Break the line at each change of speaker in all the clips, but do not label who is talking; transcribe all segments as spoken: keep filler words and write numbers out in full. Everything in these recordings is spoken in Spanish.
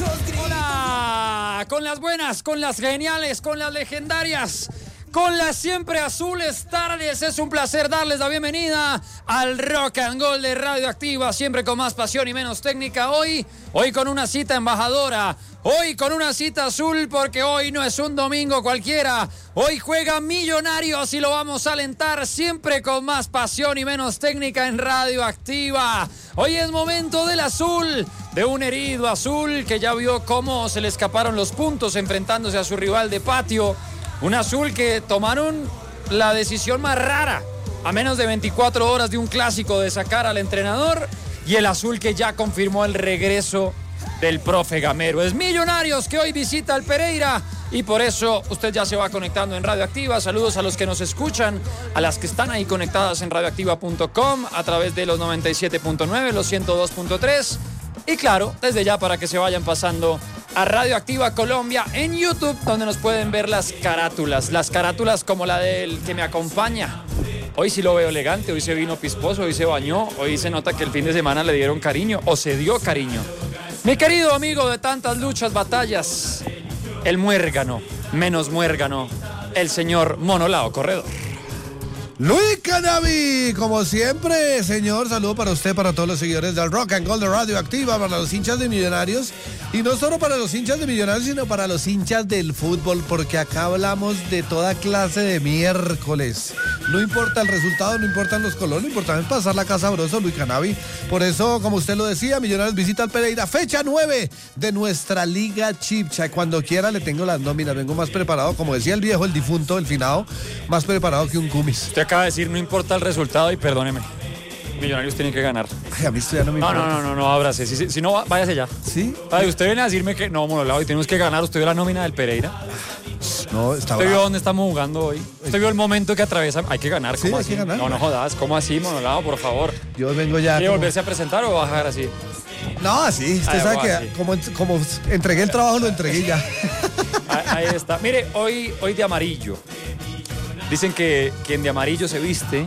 Hola, con las buenas, con las geniales, con las legendarias, con las siempre azules tardes. Es un placer darles la bienvenida al Rock and Gold de Radioactiva, siempre con más pasión y menos técnica. Hoy, hoy con una cita embajadora, hoy con una cita azul, porque hoy no es un domingo cualquiera. Hoy juega Millonarios y lo vamos a alentar siempre con más pasión y menos técnica en Radioactiva. Hoy es momento del azul, de un herido azul que ya vio cómo se le escaparon los puntos enfrentándose a su rival de patio. Un azul que tomaron la decisión más rara a menos de veinticuatro horas de un clásico de sacar al entrenador, y el azul que ya confirmó el regreso del profe Gamero. Es Millonarios que hoy visita al Pereira y por eso usted ya se va conectando en Radioactiva. Saludos a los que nos escuchan, a las que están ahí conectadas en radioactiva punto com a través de los noventa y siete punto nueve, los ciento dos punto tres y claro, desde ya para que se vayan pasando a Radioactiva Colombia en YouTube, donde nos pueden ver las carátulas, las carátulas como la del que me acompaña. Hoy sí lo veo elegante, hoy se vino pisposo, hoy se bañó, hoy se nota que el fin de semana le dieron cariño o se dio cariño. Mi querido amigo de tantas luchas, batallas, el muérgano, menos muérgano, el señor Monolao Corredor.
Luis Cannavy, como siempre, señor, saludo para usted, para todos los seguidores del Rock and Gold de Radioactiva, para los hinchas de Millonarios, y no solo para los hinchas de Millonarios, sino para los hinchas del fútbol, porque acá hablamos de toda clase de miércoles. No importa el resultado, no importan los colores, lo importante es pasar la casa sabroso, Luis Cannavy. Por eso, como usted lo decía, Millonarios visita al Pereira, fecha nueve de nuestra Liga Chipcha. Cuando quiera le tengo las nóminas, vengo más preparado, como decía el viejo, el difunto, el finado, más preparado que un cumis.
Usted acaba de decir, no importa el resultado, y perdóneme, Millonarios tienen que ganar.
Ay, a mí esto ya no me
no,
importa.
No, no, no, no, ábrase. Si, si, si no, váyase ya.
¿Sí?
Ay, usted viene a decirme que no, Monolao, y tenemos que ganar. ¿Usted vio la nómina del Pereira?
No, está
¿Usted
bravo.
vio dónde estamos jugando hoy? ¿Usted vio el momento que atraviesa? Hay que ganar,
Sí,
¿cómo
hay
así?
que ganar.
No, no jodas, ¿cómo así, Monolao, por favor?
Yo vengo ya.
¿Quiere
como...
volverse a presentar o bajar así?
No, así. Usted
Ay,
sabe
voy
que
así.
como, como entregué el trabajo, lo entregué ya.
Ahí está. Mire, hoy, hoy de amarillo. Dicen que quien de amarillo se viste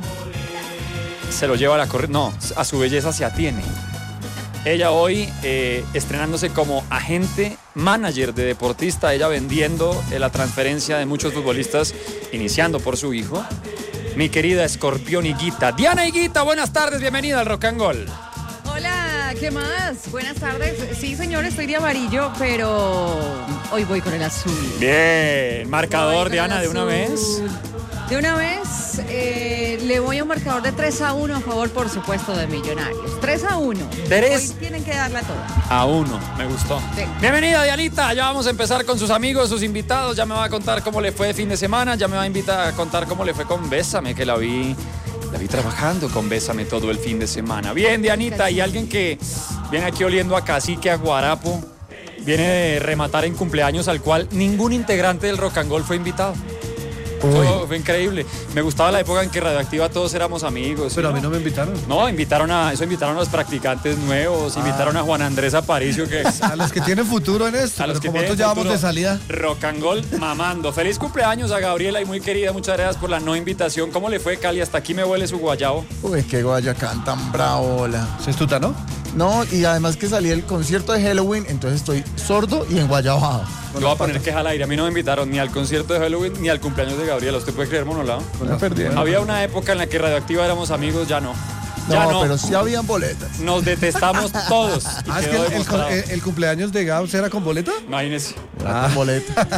se lo lleva a la corriente. No, a su belleza se atiene. Ella hoy eh, estrenándose como agente, manager de deportista, ella vendiendo eh, la transferencia de muchos futbolistas, iniciando por su hijo. Mi querida Escorpión Higuita. Diana Higuita, buenas tardes, bienvenida al Rock and Gold.
Hola, ¿qué más? Buenas tardes. Sí, señor, estoy de amarillo, pero hoy voy con el azul.
Bien, marcador,
Voy con
Diana,
el
de una
azul.
vez.
De una vez, eh, le voy a un marcador de tres a uno a favor, por supuesto, de Millonarios. tres a uno.
Tres.
Hoy tienen que darla toda.
A uno, me gustó.
Sí.
Bienvenida, Dianita. Ya vamos a empezar con sus amigos, sus invitados. Ya me va a contar cómo le fue de fin de semana. Ya me va a invitar a contar cómo le fue con Bésame, que la vi, la vi trabajando con Bésame todo el fin de semana. Bien, Dianita, y alguien que viene aquí oliendo a cacique, a guarapo, viene de rematar en cumpleaños al cual ningún integrante del Rock and Roll fue invitado. Eso fue increíble. Me gustaba la época en que Radioactiva todos éramos amigos.
Pero
¿sí,
a mí
no?
no me invitaron.
No, invitaron a, eso invitaron a los practicantes nuevos,
Ah.
invitaron a Juan Andrés Aparicio, que
A los que tienen futuro en esto,
a los
pero
que
como
tienen
nosotros ya vamos
futuro,
de salida.
Rock and Gold mamando. Feliz cumpleaños a Gabriela y muy querida, muchas gracias por la no invitación. ¿Cómo le fue, Cali? Hasta aquí me huele su guayabo.
Uy, qué Guayacán tan bravo, hola.
¿Se estuta, no?
No, y además que salí del concierto de Halloween, entonces estoy sordo y enguayabado.
Yo voy a poner queja al aire. A mí no me invitaron ni al concierto de Halloween ni al cumpleaños de Gabriela. ¿Usted puede creer, Monolao?
No, perdieron.
Había una época en la que Radioactiva éramos amigos, ya no. Ya
No,
no.
pero sí habían boletas.
Nos detestamos todos. Y
Ah, es que
quedó
el, el,
demostrado.
el- el cumpleaños de Gabs era con boleta.
Imagínese.
Era con boleta.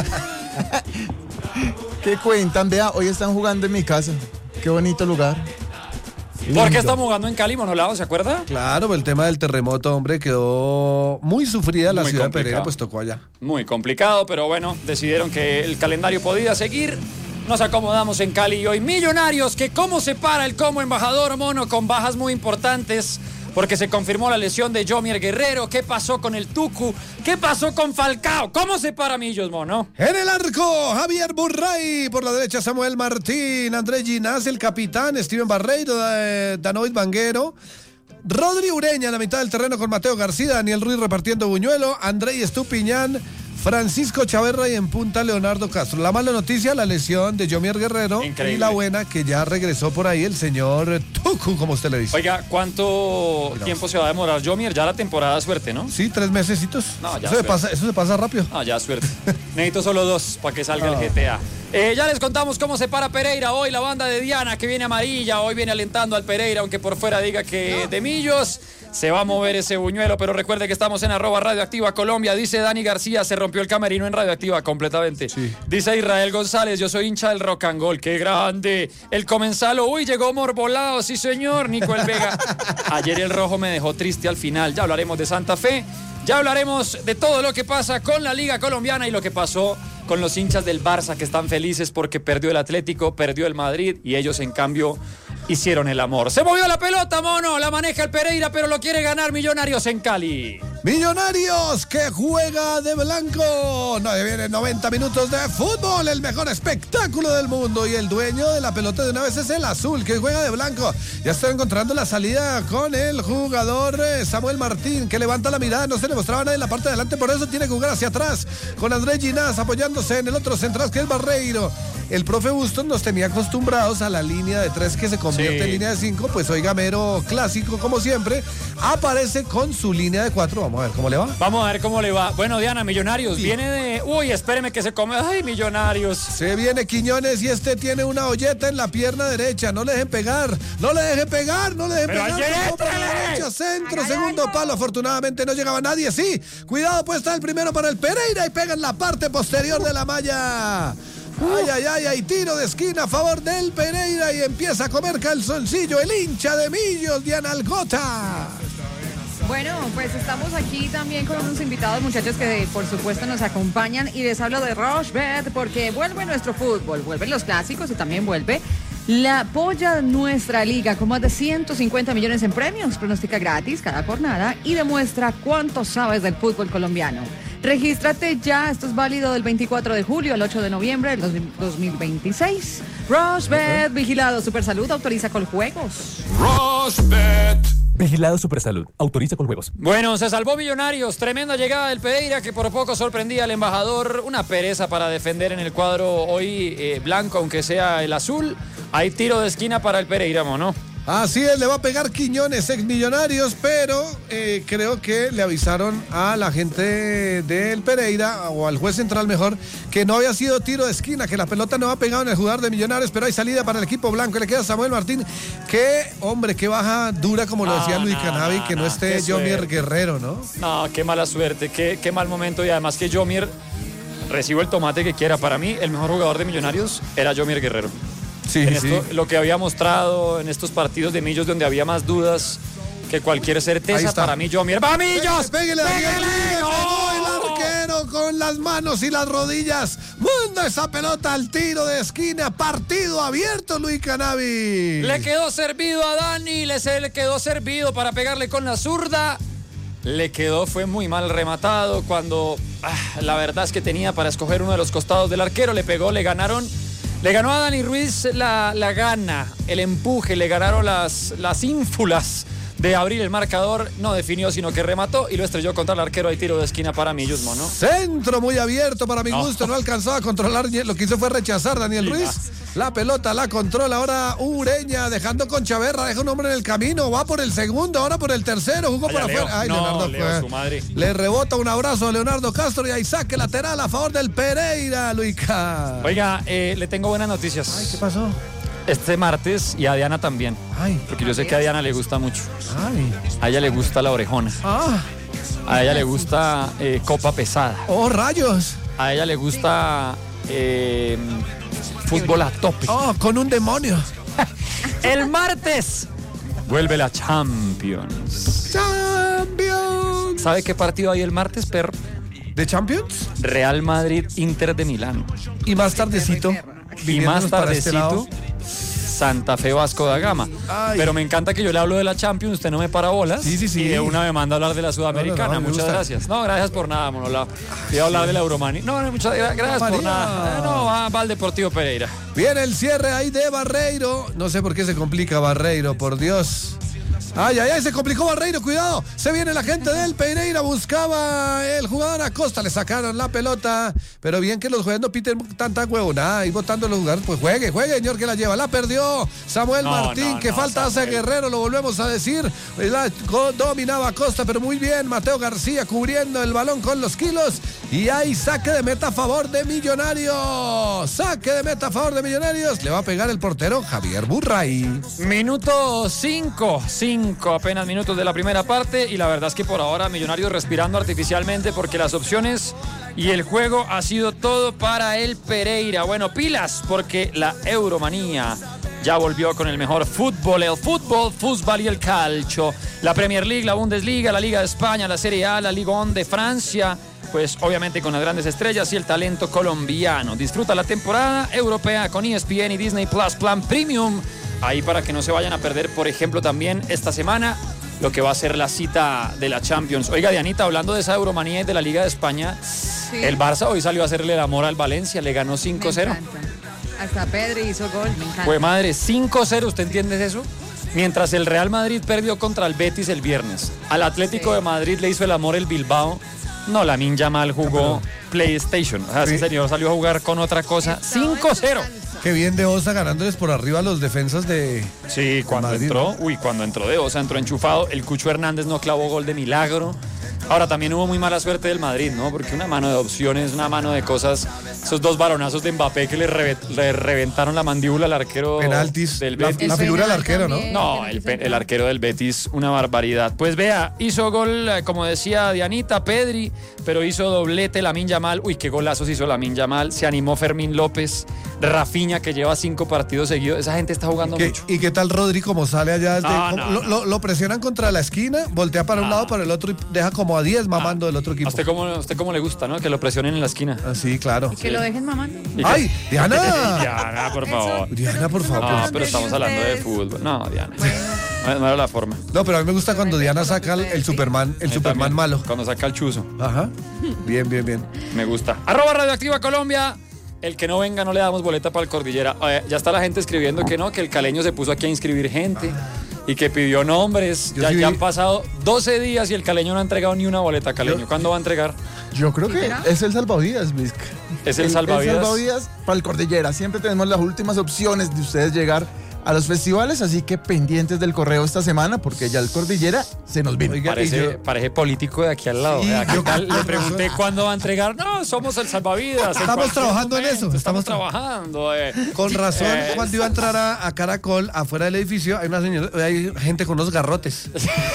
¿Qué cuentan? Vea, hoy están jugando en mi casa. Qué bonito lugar.
¿Por qué
Lindo.
estamos jugando en Cali, Monolao? ¿Se acuerda?
Claro, el tema del terremoto, hombre, quedó muy sufrida la
Muy
ciudad de
complicado.
Pereira, pues tocó allá.
Muy complicado, pero bueno, decidieron que el calendario podía seguir. Nos acomodamos en Cali y hoy Millonarios, que cómo se para el como embajador, Mono, con bajas muy importantes, porque se confirmó la lesión de Jomier Guerrero. ¿Qué pasó con el Tucu? ¿Qué pasó con Falcao? ¿Cómo se para Millos, Mono?
En el arco, Javier Burray. Por la derecha, Samuel Martín. Andrés Ginás, el capitán. Steven Barreiro, eh, Danoit Vanguero. Rodri Ureña en la mitad del terreno con Mateo García. Daniel Ruiz repartiendo buñuelo. Andrei Estupiñán. Francisco Chaverra y en punta Leonardo Castro. La mala noticia, la lesión de Yomier Guerrero.
Increíble.
Y la buena, que ya regresó por ahí el señor Tucu, como usted le dice.
Oiga, ¿cuánto
Cuidado.
tiempo se va a demorar Yomier? Ya la temporada, suerte, ¿no?
Sí, tres mesecitos.
No, ya
eso, se
suerte.
pasa, eso se pasa rápido.
Ah, ya, suerte. Necesito solo dos para que salga
Ah.
el G T A. Eh, ya les contamos cómo se para Pereira. Hoy la banda de Diana, que viene amarilla, hoy viene alentando al Pereira, aunque por fuera diga que de Millos se va a mover ese buñuelo. Pero recuerde que estamos en arroba Radioactiva Colombia. Dice Dani García, se rompió el camerino en Radioactiva completamente.
Sí.
Dice Israel González, yo soy hincha del Rock and Roll. ¡Qué grande! El comensalo, uy, llegó Morbolado, sí señor. Nico El Vega. Ayer el rojo me dejó triste al final. Ya hablaremos de Santa Fe. Ya hablaremos de todo lo que pasa con la Liga Colombiana y lo que pasó con los hinchas del Barça, que están felices porque perdió el Atlético, perdió el Madrid y ellos en cambio hicieron el amor. Se movió la pelota, mono, la maneja el Pereira, pero lo quiere ganar Millonarios en Cali.
Millonarios que juega de blanco. No, vienen noventa minutos de fútbol, el mejor espectáculo del mundo. Y el dueño de la pelota de una vez es el azul, que juega de blanco. Ya estoy encontrando la salida con el jugador eh, Samuel Martín, que levanta la mirada. No se le mostraba nada en la parte de adelante, por eso tiene que jugar hacia atrás. Con Andrés Ginás apoyándose en el otro central, que es Barreiro. El profe Bustos nos tenía acostumbrados a la línea de tres que se convierte
Sí.
en línea de cinco. Pues oiga, mero clásico, como siempre. Aparece con su línea de cuatro. Vamos a ver cómo le va.
Vamos a ver cómo le va. Bueno, Diana, Millonarios viene de... Uy, espéreme que se come. Ay, Millonarios.
Se viene Quiñones y este tiene una olleta en la pierna derecha. No le dejen pegar, no le dejen pegar, no le dejen
Pero
pegar.
ayer,
Tocó para la
éntrale.
derecha, centro, segundo palo. Afortunadamente no llegaba nadie. Sí, cuidado, pues está el primero para el Pereira y pega en la parte posterior de la malla. Ay, ay, ay, ay, tiro de esquina a favor del Pereira y empieza a comer calzoncillo el hincha de Millos, Diana Algota.
Bueno, pues estamos aquí también con unos invitados, muchachos, que por supuesto nos acompañan y les hablo de Rochebet porque vuelve nuestro fútbol, vuelven los clásicos y también vuelve la polla de nuestra liga con más de ciento cincuenta millones en premios. Pronostica gratis cada jornada y demuestra cuánto sabes del fútbol colombiano. Regístrate ya, esto es válido del veinticuatro de julio al ocho de noviembre del dos mil veintiséis. Rochebet, vigilado Supersalud, autoriza con juegos.
Vigilado Supersalud. Autoriza con juegos.
Bueno, se salvó Millonarios. Tremenda llegada del Pereira que por poco sorprendía al embajador. Una pereza para defender en el cuadro hoy eh, blanco, aunque sea el azul. Hay tiro de esquina para el Pereira, mono.
Así es, le va a pegar Quiñones, ex Millonarios, pero eh, creo que le avisaron a la gente del Pereira, o al juez central mejor, que no había sido tiro de esquina, que la pelota no va pegado en el jugador de Millonarios, pero hay salida para el equipo blanco. Le queda Samuel Martín. Qué hombre, qué baja dura, como lo decía
No,
Luis
no,
Canavi,
no,
que no,
no,
esté
qué
Yomier
suerte.
Guerrero, ¿no?
No, qué mala suerte, qué, qué mal momento. Y además que Yomier recibo el tomate que quiera. Para mí, el mejor jugador de Millonarios era Yomier Guerrero.
Sí,
En esto, lo que había mostrado en estos partidos de Millos donde había más dudas que cualquier
Ahí
certeza,
está.
para mí Yomier. ¡Va Millos!
Pégale,
¡Pégale!
pégale,
¡Oh!
el arquero con las manos y las rodillas. Manda esa pelota al tiro de esquina. Partido abierto, Luis Canavi.
Le quedó servido a Dani, le, se le quedó servido para pegarle con la zurda. Le quedó, fue muy mal rematado cuando ah, la verdad es que tenía para escoger uno de los costados del arquero. Le pegó, le ganaron. Le ganó a Dani Ruiz la, la gana, el empuje, le ganaron las, las ínfulas de abrir el marcador. No definió, sino que remató y lo estrelló contra el arquero. Hay tiro de esquina para Millos, ¿no?
Centro muy abierto para mi
No.
gusto. No alcanzó a controlar. Lo que hizo fue rechazar Daniel
Sí,
Ruiz. La pelota la controla ahora Ureña, dejando con Chaverra. Deja un hombre en el camino. Va por el segundo, ahora por el tercero. Jugó
Vaya,
por
Leo.
afuera. Ay,
No,
Leonardo
Leo,
fue.
su madre.
Le rebota un abrazo a Leonardo Castro y ahí saque lateral a favor del Pereira, Luica.
Oiga, eh, le tengo buenas noticias.
Ay, ¿qué pasó?
Este martes y a Diana también.
Ay,
Porque yo sé que a Diana le gusta mucho.
ay.
A ella le gusta la orejona.
Ah,
A ella le gusta eh, copa pesada.
oh, rayos.
A ella le gusta eh, fútbol a tope.
Oh, con un demonio.
El martes vuelve la Champions.
Champions.
¿Sabe qué partido hay el martes, perro?
¿De Champions?
Real Madrid, Inter de Milán.
Y más tardecito.
Y más
viniéndonos para este lado.
tardecito, Santa Fe Vasco da Gama.
Ay.
Pero me encanta que yo le hablo de la Champions, usted no me para bolas.
Sí, sí, sí.
Y de una me manda a hablar de la Sudamericana.
No, no, no, me
muchas
gusta.
gracias. No, gracias por nada, Monola. Voy a hablar de la Euromani. No, no, muchas gra- gracias por
María.
nada. Eh, No, va, va al Deportivo Pereira.
Viene el cierre ahí de Barreiro. No sé por qué se complica Barreiro, por Dios. Ay, ay, ay, se complicó Barreiro, cuidado. Se viene la gente del Pereira, buscaba el jugador Acosta, le sacaron la pelota. Pero bien que los jugadores no piten tanta huevonada y botando los jugadores. Pues juegue, juegue, señor, que la lleva. La perdió Samuel
No,
Martín,
no,
que
no,
falta hace
Samuel.
Guerrero, lo volvemos a decir. La dominaba Acosta, pero muy bien. Mateo García cubriendo el balón con los kilos. Y hay saque de meta a favor de Millonarios. Saque de meta a favor de Millonarios. Le va a pegar el portero Javier Burray.
Minuto cinco, cinco apenas minutos de la primera parte y la verdad es que por ahora Millonarios respirando artificialmente porque las opciones y el juego ha sido todo para el Pereira. Bueno, pilas porque la Euromanía ya volvió con el mejor fútbol, el fútbol, fútbol y el calcio. La Premier League, la Bundesliga, la Liga de España, la Serie A, la Liga uno de Francia. Pues obviamente con las grandes estrellas y el talento colombiano. Disfruta la temporada europea con E S P N y Disney Plus Plan Premium. Ahí para que no se vayan a perder, por ejemplo, también esta semana lo que va a ser la cita de la Champions. Oiga, Dianita, hablando de esa Euromanía y de la Liga de España,
Sí.
el Barça hoy salió a hacerle el amor al Valencia, le ganó cinco cero.
Me encanta. Hasta Pedri hizo gol, me encanta.
Pues madre, cinco cero, ¿usted entiende eso? Mientras el Real Madrid perdió contra el Betis el viernes, al Atlético
Sí.
de Madrid le hizo el amor el Bilbao. No, Lamine Yamal jugó PlayStation. O sea, ese
Sí.
señor salió a jugar con otra cosa.
Estaba en
cinco cero.
su salsa.
Qué bien de Osa ganándoles por arriba a los defensas de...
Sí, cuando
Madrid.
entró, uy, cuando entró de Osa, entró enchufado. El Cucho Hernández no clavó gol de milagro. Ahora también hubo muy mala suerte del Madrid, ¿no? Porque una mano de opciones, una mano de cosas. Esos dos baronazos de Mbappé que le, reve- le reventaron la mandíbula al arquero
Penaltis.
del
La-
Betis.
la figura del
penal
arquero, ¿no?
también,
No,
que
el,
quiso
pe- el
entrar.
arquero del Betis, una barbaridad. Pues vea, hizo gol, eh, como decía Dianita, Pedri, pero hizo doblete Lamine Yamal. Uy, qué golazos hizo Lamine Yamal. Se animó Fermín López, Rafinha, que lleva cinco partidos seguidos. Esa gente está jugando
¿Qué-
mucho.
¿Y qué tal Rodri como sale allá? Desde,
No,
como-
no,
lo,
no.
lo- lo presionan contra la esquina, voltea para un
No.
lado, para el otro y deja como a diez mamando del otro
¿A
equipo.
usted cómo, a usted cómo le gusta, no? Que lo presionen en la esquina.
Ah, sí, claro.
Que lo dejen mamando.
Y que-
¡Ay, Diana!
Diana, por favor.
Diana, por favor.
No, pero estamos hablando de fútbol. No, Diana. No, no era la forma.
No, pero a mí me gusta cuando Diana saca el, el Superman, el
A mí
Superman
también,
malo.
Cuando saca el chuzo.
Ajá. Bien, bien, bien.
Me gusta. Arroba Radioactiva Colombia. El que no venga no le damos boleta para el Cordillera. Eh, ya está la gente escribiendo que no, que el caleño se puso aquí a inscribir gente y que pidió nombres.
Yo
Ya,
sí vi-
ya han pasado doce días y el caleño no ha entregado ni una boleta. Caleño, ¿cuándo va a entregar?
Yo creo que
¿Será?
es el salvavidas, Luis.
Es el salvavidas.
El salvavidas para el Cordillera. Siempre tenemos las últimas opciones de ustedes llegar a los festivales, así que pendientes del correo esta semana porque ya el Cordillera se nos vino.
Oiga, y
Parece,
yo-
parece político de aquí al lado.
Sí,
Vea, ¿qué
yo-
tal? Le pregunté cuándo va a entregar. No, somos el salvavidas. en
Estamos
cualquier
trabajando en eso,
Estamos,
estamos tra-
trabajando. eh.
Con razón,
Eh,
cuando iba a entrar a, a Caracol, afuera del edificio, hay una señora, hay gente con unos garrotes.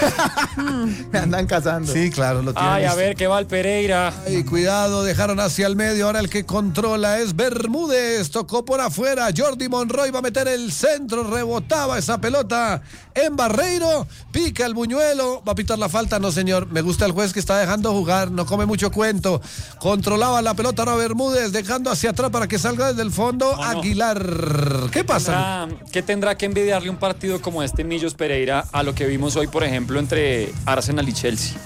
Me andan cazando.
Sí, claro, lo tienen.
Ay, a
listo.
ver, ¿qué va el Pereira?
Ay, cuidado, dejaron hacia el medio. Ahora el que controla es Bermúdez. Tocó por afuera. Jordi Monroy va a meter el centro. Rebotaba esa pelota en Barreiro. Pica el buñuelo. Va a pitar la falta. No, señor. Me gusta el juez que está dejando jugar. No come mucho cuento. Controlaba la pelota ahora Bermúdez, dejando hacia atrás para que salga desde el fondo.
Bueno.
Aguilar. ¿Qué pasa?
Tendrá- ¿Qué tendrá que envidiarle un partido como este Millos Pereira a lo que vimos hoy, por ejemplo, entre Arsenal y Chelsea?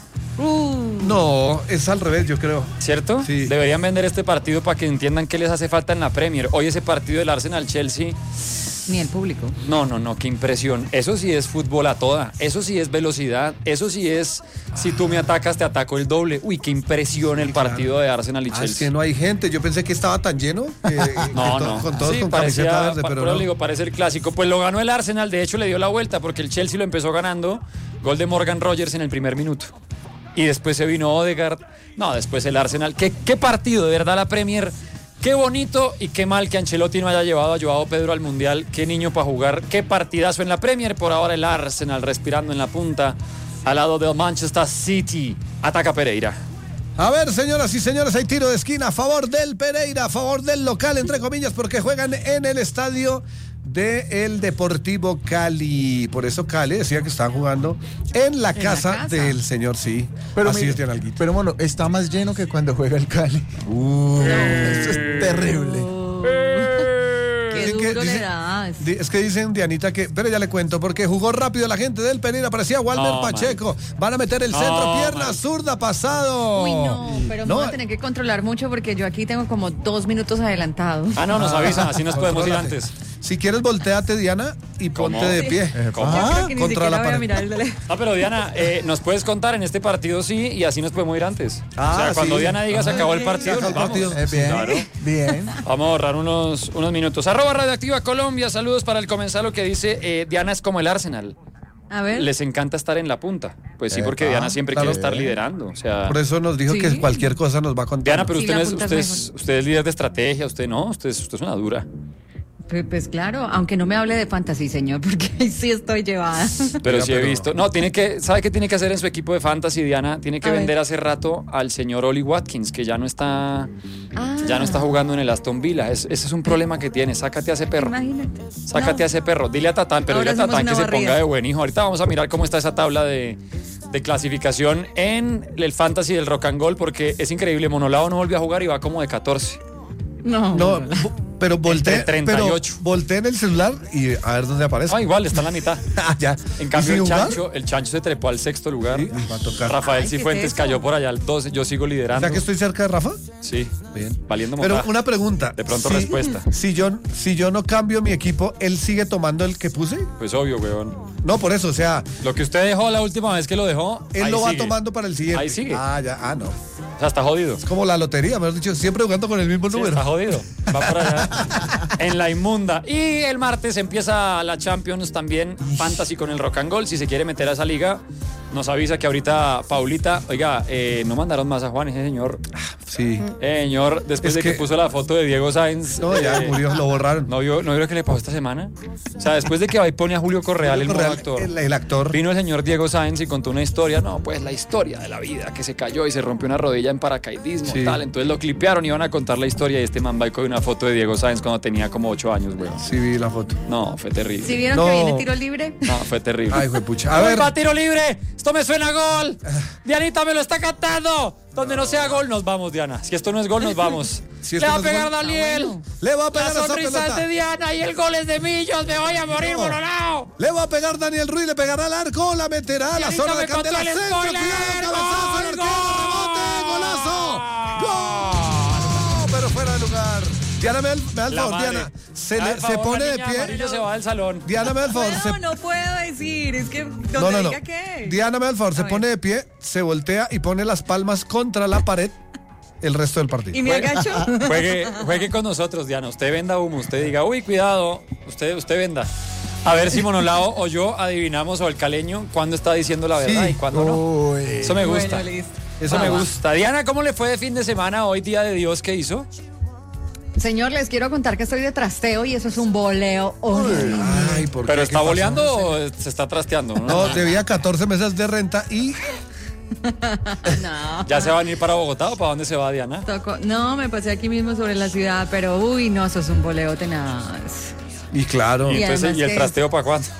No, es al revés, yo creo.
¿Cierto?
Sí.
Deberían vender este partido para que entiendan qué les hace falta en la Premier. Hoy ese partido del Arsenal-Chelsea,
Ni el público.
no, no, no, qué impresión. Eso sí es fútbol a toda. Eso sí es velocidad. Eso sí es, si tú me atacas, te ataco el doble. Uy, qué impresión el partido de Arsenal y
Ah, es
Chelsea.
que no hay gente. Yo pensé que estaba tan lleno. que- que
No,
to-
no.
Con todos
Sí,
con
parecía-
camiseta verde,
pa-
pero
pero
no.
le digo, parece el clásico. Pues lo ganó el Arsenal, de hecho le dio la vuelta porque el Chelsea lo empezó ganando. Gol de Morgan Rogers en el primer minuto. Y después se vino Odegaard. No, después el Arsenal. ¿Qué, qué partido, de verdad, la Premier? Qué bonito y qué mal que Ancelotti no haya llevado a Joao Pedro al Mundial. Qué niño para jugar. Qué partidazo en la Premier. Por ahora el Arsenal respirando en la punta. Al lado del Manchester City. Ataca Pereira.
A ver, señoras y señores, hay tiro de esquina a favor del Pereira, a favor del local, entre comillas, porque juegan en el estadio del Deportivo Cali. Por eso Cali decía que estaban jugando en la,
En la
casa,
casa.
del señor, sí.
Pero
Así
mire,
es, Diana Alguito.
pero bueno, está más lleno que cuando juega el Cali. Eso es terrible.
Qué
Dicen que-
duro le
dicen-
das.
di- Es que dicen, Dianita, que. Pero ya le cuento, porque jugó rápido la gente del Pereira. Parecía Walter
No,
Pacheco. Van a meter el
No,
centro, pierna
man.
zurda, pasado.
Uy, no, pero me
No,
voy a tener que controlar mucho porque yo aquí tengo como dos minutos adelantados.
Ah, no, nos avisan, así nos podemos ir
contrólate.
antes.
Si quieres, volteate, Diana, y ponte
¿Cómo?
de pie.
¿Cómo?
Yo creo que ni
contra
siquiera
la
voy a
pared.
mirar el teléfono.
Ah, pero Diana, eh, ¿nos puedes contar en este partido sí y así nos podemos ir antes?
Ah,
o sea, cuando
sí.
Diana diga se acabó el partido,
Se acabó
nos
el
vamos.
partido.
Eh, bien,
Claro.
bien.
Vamos a ahorrar unos, unos minutos. Arroba Radioactiva Colombia, saludos para el comensal que dice, eh, Diana es como el Arsenal.
A ver.
Les encanta estar en la punta. Pues sí, porque
Epa,
Diana siempre
claro.
quiere estar liderando. O sea,
Por eso nos dijo
Sí.
que cualquier cosa nos va a contar.
Diana, pero
Sí,
usted,
la
no es,
punta es
usted, es,
mejor.
usted es líder de estrategia, usted no, usted es, usted es una dura.
Pues, pues claro, aunque no me hable de fantasy, señor, porque ahí sí estoy llevada.
Pero
Oiga,
sí he
pero-
visto. No, tiene que, ¿sabe qué tiene que hacer en su equipo de fantasy, Diana? Tiene que
A ver.
vender hace rato al señor Oli Watkins, que ya no está,
Ah,
ya no está jugando en el Aston Villa. Es- ese es un problema que tiene. Sácate a ese perro.
Imagínate.
Sácate
No.
a ese perro. Dile a Tatán, pero
Ahora
dile a
hacemos
Tatán que
una
se
barrida.
ponga de buen hijo. Ahorita vamos a mirar cómo está esa tabla de, de clasificación en el fantasy del Rock and Roll, porque es increíble. Monolao no volvió a jugar y va como de catorce.
No,
No,
no.
vo- pero volteé,
Entre treinta y ocho.
pero volteé en el celular y a ver dónde aparece.
Ah, igual, está en la mitad.
Ah, ya.
En
¿Y
cambio,
sin
el
jugar?
chancho, el chancho se trepó al sexto lugar.
Sí, va a tocar.
Rafael
Ay, ¿qué es
Cifuentes
eso?
cayó por allá al doce. Yo sigo
O
liderando.
sea que estoy cerca de Rafa.
Sí,
Bien.
valiendo
Pero
montaje.
una pregunta.
De pronto
Si-
respuesta.
Si yo, si yo no cambio mi equipo, ¿él sigue tomando el que puse?
Pues obvio, weón.
No, por eso, o sea,
Lo que usted dejó la última vez que lo dejó,
él
ahí
lo va
sigue.
tomando para el siguiente.
Ahí sigue.
Ah, ya, ah, no.
O sea, está jodido.
Es como la lotería, mejor dicho, siempre jugando con el mismo
Sí,
número.
está jodido. Va por allá. En la inmunda. Y el martes empieza la Champions también, Fantasy con el Rock and Roll. Si se quiere meter a esa liga, nos avisa que ahorita Paulita, oiga, eh, no mandaron más a Juan, ese señor.
Sí.
Eh, señor, después
Es
de que,
que-
puso la foto de Diego Sainz.
No, ya
eh,
murió, lo borraron.
¿No vio, ¿No vio lo que le pasó esta semana? O sea, después de que va y pone a Julio Correal, el nuevo
Real,
actor.
el, el actor.
Vino el señor Diego Sáenz y contó una historia, no, pues la historia de la vida, que se cayó y se rompió una rodilla en paracaidismo,
Sí.
tal. Entonces lo clipearon y iban a contar la historia y este man va y coge una foto de Diego Sáenz cuando tenía como ocho años, güey.
Sí, vi la foto.
No, fue terrible.
¿Sí vieron
No.
que viene tiro libre?
No, fue terrible.
Ay, fue pucha. A
¡Gol,
ver,
va, tiro libre! ¡Esto me suena a gol! ¡Dianita me lo está cantando! Donde no sea gol, nos vamos, Diana. Si esto no es gol, nos vamos.
Si
Le
esto
va a
no es
pegar
gol-
Daniel.
Ah, bueno.
le va a
La
pegar esa
sonrisa es
pelota.
de Diana y el gol es de Millos. Me voy a morir,
No.
Monolao.
Le va a pegar Daniel Ruiz, le pegará al arco, la meterá a la
Dianita
zona de
me contó
candela.
el
Centro,
spoiler.
cuidado, cabezazo, el
¡Gol,
arquero, rebote, golazo. ¡Gol! Pero fuera de lugar. Diana, me da el, me da el
La
favor,
madre.
Diana. Se,
Dame
le-
el
se
favor,
pone
la
de
niña
pie.
Amarillo se va del salón.
Diana, me da el favor.
No,
se-
no puedo decir, es que donde
No, no, no.
diga qué.
Diana, me da el favor. Se
A ver.
pone de pie, se voltea y pone las palmas contra la pared el resto del partido.
¿Y me agacho?
Juegue, juegue con nosotros, Diana. Usted venda humo. Usted diga, uy, cuidado. Usted, usted venda. A ver si Monolao o yo adivinamos o el caleño cuándo está diciendo la verdad
Sí.
y cuándo no.
Uy.
Eso me gusta.
Bueno, listo.
Eso
Ah,
me
va.
gusta. Diana, ¿cómo le fue de fin de semana hoy, Día de Dios? ¿Qué hizo?
Señor, les quiero contar que estoy de trasteo y eso es un voleo horrible.
Ay, ¿por qué?
¿Pero
¿Qué
está
pasó?
boleando o se está trasteando? No,
No, debía catorce meses de renta y
No.
¿Ya se va a venir para Bogotá o para dónde se va, Diana?
Tocó- No, me pasé aquí mismo sobre la ciudad, pero uy, no, eso es un voleo tenaz.
y claro.
Y,
Y
entonces,
además
¿y el
que-
trasteo para cuándo?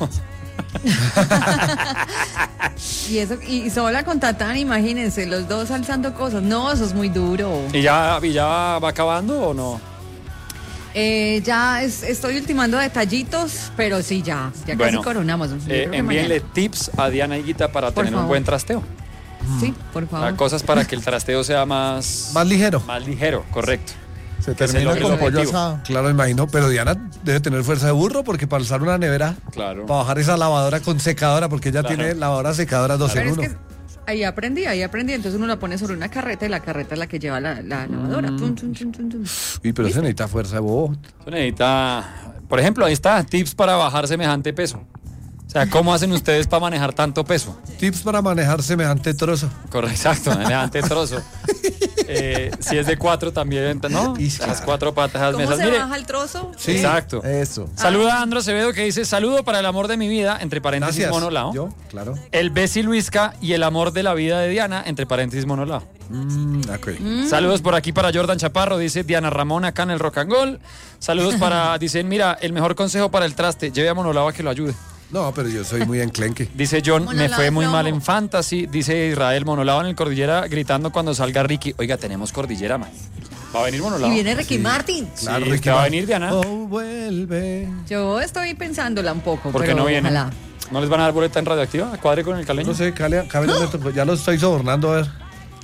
Y eso, y sola con Tatán, imagínense, los dos alzando cosas. No, eso es muy duro.
¿Y ya, y ya va acabando o no?
Eh, ya es- estoy ultimando detallitos, pero sí, ya, ya
Bueno,
casi coronamos. Yo
Eh,
creo que
envíenle
mañana.
tips a Diana Higuita para
Por
tener un
favor.
buen trasteo.
Sí, por
Ah,
favor.
cosas para que el trasteo sea más,
Más ligero.
más ligero, correcto.
Se
que se
termina
logre
con
el
pollo
objetivo.
asado.
Claro, me imagino, pero Diana debe tener fuerza de burro porque para alzar una nevera,
Claro.
para bajar esa lavadora con secadora, porque ella
Claro.
tiene lavadora secadora dos
Pero
en
es
uno.
que ahí aprendí, ahí aprendí. Entonces uno la pone sobre una carreta y la carreta es la que lleva la, la
Mm.
lavadora. Tum, tum, tum, tum, tum.
Uy, pero se necesita fuerza de bobo.
Eso necesita, por ejemplo, ahí está, tips para bajar semejante peso. O sea, ¿cómo hacen ustedes para manejar tanto peso?
Tips para manejar semejante trozo.
Correcto, exacto, semejante trozo. Eh, si es de cuatro también, ¿no?
Y
Las
claro.
cuatro patas, las
¿Cómo
mesas.
se
Mire,
baja el trozo?
Sí.
exacto.
Eso.
Saluda a Andro Acevedo que dice, saludo para el amor de mi vida, entre paréntesis
Gracias.
Monolao.
Yo, claro.
El Bessie Luisca y el amor de la vida de Diana, entre paréntesis Monolao.
Mm, ok.
Saludos por aquí para Jordan Chaparro, dice Diana Ramón acá en el Rock and Roll. Saludos para, dicen, mira, el mejor consejo para el traste, lleve a Monolao a que lo ayude.
No, pero yo soy muy enclenque.
Dice John, me
Monolao
fue muy
flojo.
mal en Fantasy. Dice Israel, Monolao en el Cordillera gritando cuando salga Ricky. Oiga, tenemos Cordillera, man. ¿Va a venir Monolao?
Y viene Ricky Martin.
Sí,
Claro,
¿usted
Ricky
va a
Ma-
venir, Diana?
Oh, vuelve.
Yo estoy pensándola un poco,
¿Por qué
pero
no viene?
ojalá.
¿No les van a dar boleta en radioactiva? ¿Cuadre con el caleño?
No sé, Cale- Cale- pues ya lo estoy sobornando, a ver.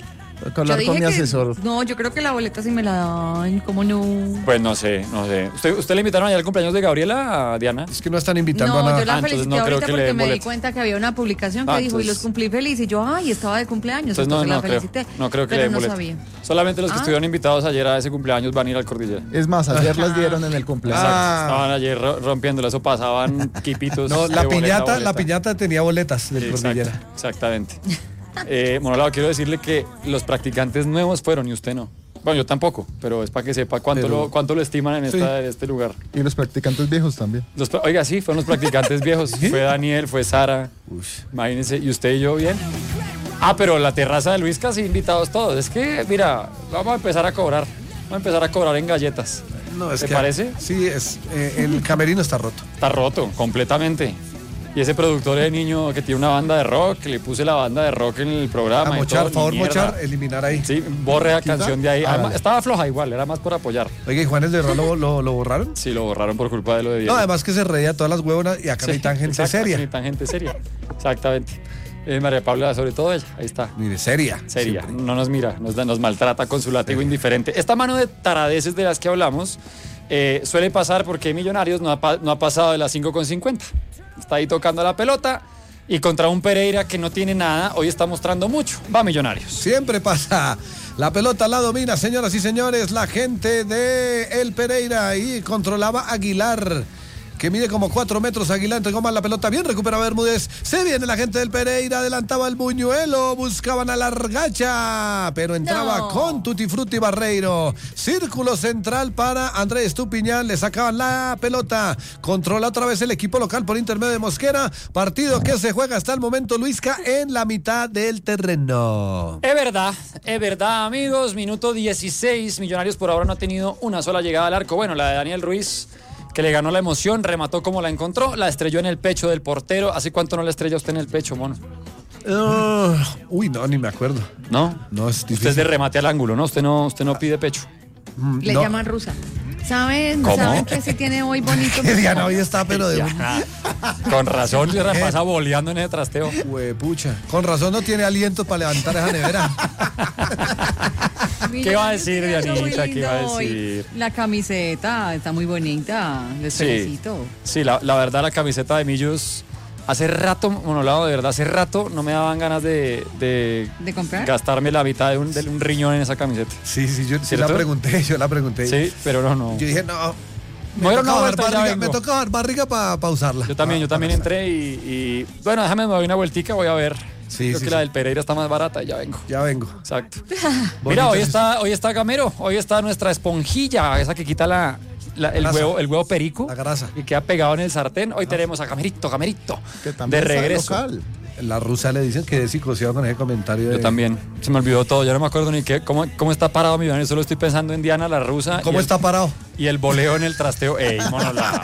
Tengo que hablar
Yo
con
dije
mi
que-
asesor.
No, yo creo que la boleta sí me la dan, ¿cómo no?
Pues no sé, no sé. ¿Usted, usted le invitaron ayer al cumpleaños de Gabriela, Diana?
Es que no están invitando
No,
a nada.
yo la
Ah, entonces
felicité
no creo
ahorita
que le
porque
den
me di
boleta.
cuenta que había una publicación que
Ah,
dijo, y
entonces-
los cumplí feliz, y yo, ay, estaba de cumpleaños,
Entonces no,
entonces
no
la
creo.
felicité.
No creo que
pero
le den
no
boleta.
sabía.
Solamente los que
Ah.
estuvieron invitados ayer a ese cumpleaños van a ir al Cordillera.
Es más, ayer las dieron en el cumpleaños.
Ah.
Estaban ayer ro- rompiéndolo, eso pasaban quipitos.
No,
de
la
boleta a
piñata,
boleta.
la piñata tenía boletas del
Sí, exacto,
Cordillera.
exactamente. Eh, Monolado, quiero decirle que los practicantes nuevos fueron y usted no. Bueno, yo tampoco, pero es para que sepa cuánto,
Pero-
lo, cuánto lo estiman en,
Sí.
esta, en este lugar.
Y los practicantes viejos también.
Los pra- oiga, sí, fueron los practicantes viejos. Fue Daniel, fue Sara. Imagínense, y usted y yo bien. Ah, pero la terraza de Luis casi invitados todos. Es que, mira, vamos a empezar a cobrar. Vamos a empezar a cobrar en galletas.
No, es
¿Te
que-
parece?
Sí, es, eh, el camerino está roto.
Está roto, completamente. Y ese productor de niño que tiene una banda de rock, le puse la banda de rock en el programa.
A
y
mochar,
todo,
favor,
ni mierda.
mochar, eliminar ahí.
Sí, borre la
¿Quita?
canción de ahí.
Ah,
Además,
dale.
estaba floja igual, era más por apoyar.
Oiga, ¿y Juanes de Rol lo, lo, lo borraron?
Sí, lo borraron por culpa de lo de Diego.
No, además que se reía todas las huevonas y acá
Sí,
no hay tan gente
exacto,
seria.
Ni tan gente seria. Exactamente. Eh, María Paula, sobre todo ella, ahí está.
Mire, seria.
Seria,
siempre.
no nos mira, nos, da- nos maltrata con su látigo indiferente. Esta mano de taradeces de las que hablamos eh, suele pasar porque Millonarios no ha, pa- no ha pasado de las cinco con cincuenta. Está ahí tocando la pelota y contra un Pereira que no tiene nada, hoy está mostrando mucho. Va Millonarios.
Siempre pasa. La pelota la domina, señoras y señores, la gente de El Pereira y controlaba Aguilar, que mide como cuatro metros. Aguilar entregó mal la pelota, bien recupera Bermúdez. Se viene la gente del Pereira, adelantaba el Buñuelo, buscaban a Largacha, pero entraba
No.
con Tutti Frutti Barreiro. Círculo central para Andrés Estupiñán, le sacaban la pelota. Controla otra vez el equipo local por intermedio de Mosquera. Partido que se juega hasta el momento, Luisca, en la mitad del terreno.
Es verdad, es verdad, amigos. Minuto dieciséis. Millonarios por ahora no ha tenido una sola llegada al arco. Bueno, la de Daniel Ruiz, que le ganó la emoción, remató como la encontró, la estrelló en el pecho del portero. ¿Hace cuánto no la estrella usted en el pecho, mono?
Uh, uy, no, ni me acuerdo.
¿No?
No, es
Usted es
difícil.
de remate al ángulo, ¿no? Usted no, usted no pide pecho.
Mm,
Le
no.
llaman rusa. ¿Saben,
¿Cómo?
¿saben que sí tiene hoy bonito?
Que Diana hoy está, pero de un
Con razón se repasa boleando en ese trasteo.
huepucha. Con razón no tiene aliento para levantar esa nevera.
¿Qué va a decir,
Mira, está muy
Dianita? ¿Qué va a
lindo hoy.
decir?
La camiseta está muy bonita. Les
Sí.
felicito.
Sí, la, la verdad, la camiseta de Millos, hace rato, monolado, de verdad, hace rato no me daban ganas de, de
¿De comprar?
gastarme la mitad de un, de un riñón en esa camiseta.
Sí, sí, yo sí
¿Cierto?
la pregunté, yo la pregunté.
Sí, pero no, no.
Yo dije, no.
Me dieron una
toca bajar
vuelta y ya
barriga, me
vengo.
toca bajar barriga para usarla.
Yo también, yo también entré y, y- bueno, déjame me doy una vueltica, voy a ver.
Sí,
Creo
sí,
que
sí.
la del Pereira está más barata y ya vengo.
Ya vengo.
Exacto.
Bonito
Mira, hoy
es
está, hoy está Gamero, hoy está nuestra esponjilla, esa que quita la, la- el,
grasa.
huevo, el huevo perico
La grasa.
y queda pegado en el sartén. Hoy tenemos a Gamerito, Gamerito,
Que
de
también está
regreso.
local.
La rusa le dicen que es psicoseado con ese comentario.
Yo
de-
también, se me olvidó todo, yo no me acuerdo ni qué, cómo, cómo está parado mi Yo solo estoy pensando en Diana, la rusa.
¿Cómo
y el-
está parado?
Y el voleo en el trasteo. Ey, monolado.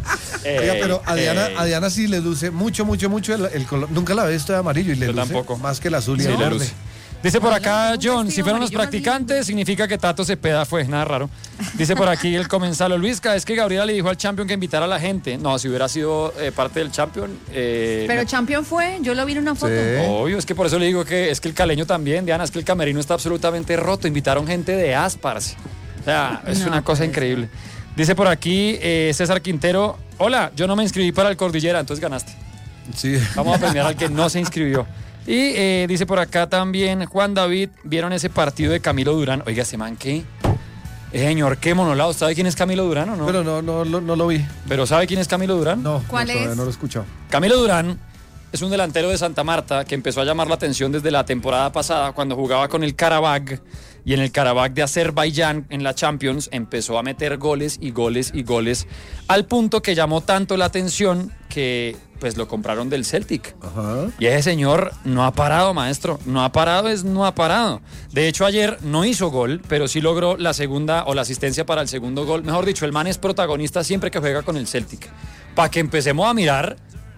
Oiga,
Ey,
pero a Diana,
ey.
a Diana sí le luce mucho, mucho, mucho el, el color. Nunca la he visto de amarillo y le
Yo
luce
tampoco.
más que el azul y
Sí,
el
le
verde.
luce. Dice por acá
Ay, yo tengo un
John, si
vestido
fueron los
amarillo más
practicantes, significa que Tato Cepeda fue, nada raro. Dice por aquí el comensalo, Luisca, es que Gabriela le dijo al Champion que invitara a la gente. No, si hubiera sido eh, parte del Champion. eh,
Pero
me-
Champion fue, yo lo vi en una foto.
Sí.
Obvio, es que por eso le digo que es que el caleño también, Diana, es que el camerino está absolutamente roto. Invitaron gente de Asparse. O sea, es
No,
una cosa
pues.
increíble. Dice por aquí eh, César Quintero, hola, yo no me inscribí para el Cordillera, entonces ganaste.
Sí.
Vamos a premiar al que no se inscribió. Y eh, dice por acá también Juan David, ¿vieron ese partido de Camilo Durán? Oiga, ese man, ¿qué? Eh, señor, ¿qué monolado? ¿Sabe quién es Camilo Durán o no?
Pero no, no, no, no lo vi.
¿Pero sabe quién es Camilo Durán?
No,
¿Cuál
no, todavía
es?
no lo he escuchado.
Camilo Durán es un delantero de Santa Marta que empezó a llamar la atención desde la temporada pasada cuando jugaba con el Karabag, y en el Karabag de Azerbaiyán en la Champions empezó a meter goles y goles y goles al punto que llamó tanto la atención que pues lo compraron del Celtic.
Ajá.
Y ese señor no ha parado, maestro. No ha parado, es no ha parado. De hecho, ayer no hizo gol, pero sí logró la segunda o la asistencia para el segundo gol. Mejor dicho, el man es protagonista siempre que juega con el Celtic. Para que empecemos a mirar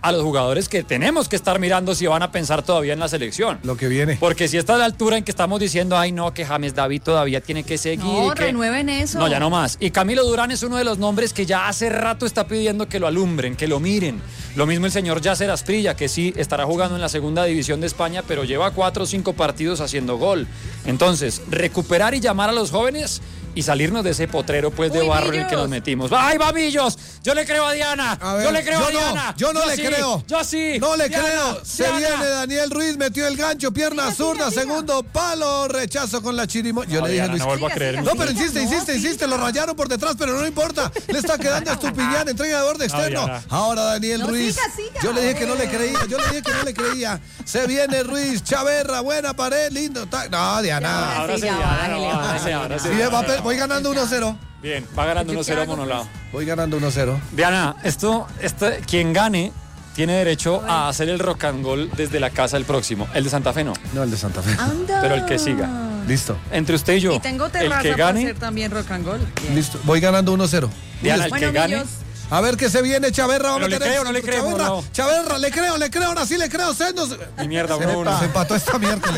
a los jugadores que tenemos que estar mirando si van a pensar todavía en la selección.
Lo que viene.
Porque si está a la altura en que estamos diciendo, ay no, que James David todavía tiene que seguir.
No,
y que...
renueven eso.
No, ya no más. Y Camilo Durán es uno de los nombres que ya hace rato está pidiendo que lo alumbren, que lo miren. Lo mismo el señor Yasser Asprilla, que sí estará jugando en la segunda división de España, pero lleva cuatro o cinco partidos haciendo gol. Entonces, recuperar y llamar a los jóvenes y salirnos de ese potrero pues de
Uy,
barro en el
Millos.
que nos metimos. ¡Ay, babillos! Yo le creo a Diana.
A ver,
yo le creo
yo
a
no,
Diana.
yo no le
sí,
creo.
Yo sí.
No le
Diana,
creo. Se
Diana.
viene Daniel Ruiz, metió el gancho, pierna
Siga,
zurda,
siga, siga.
segundo palo, rechazo con la chirimoya. Yo
No,
le dije a
Diana,
Luis.
no vuelvo a
Siga,
creer.
siga,
No, pero
siga.
insiste,
No,
insiste,
siga.
insiste, lo rayaron por detrás, pero no importa. Le está quedando a Estupiñán, entrega de borde externo.
Diana.
Ahora Daniel
No,
Ruiz.
siga, siga.
Yo le dije que no le creía, yo le dije que no le creía. Se viene Ruiz, Chaverra, buena pared, lindo. ta- No, Diana.
Ahora
Sí,
sí,
ya,
Diana,
bájale,
no, ahora sí, ahora sí.
Sí, va a pe- voy ganando uno cero.
Bien, va ganando
¿Yo
uno
qué
cero
hago,
Monolao.
Voy ganando uno cero.
Diana, esto, este, quien gane tiene derecho a hacer el rock and roll desde la casa el próximo. El de Santa Fe no,
No, el de Santa Fe.
Anda.
pero el que siga.
Listo,
Entre usted y yo,
Y tengo
el
terraza
que
para
gane,
hacer también rock and roll. Bien.
listo. Voy ganando uno cero.
Diana, el
Bueno,
que gane,
Millos,
A ver qué se viene, Chaverra. Va a
Pero le
meter
creo,
el-
no le creo,
Chaverra,
no.
Chaverra, le creo, le creo, ahora sí le creo. Se, nos-
mi mierda,
se,
uno, uno.
se empató esta miércoles.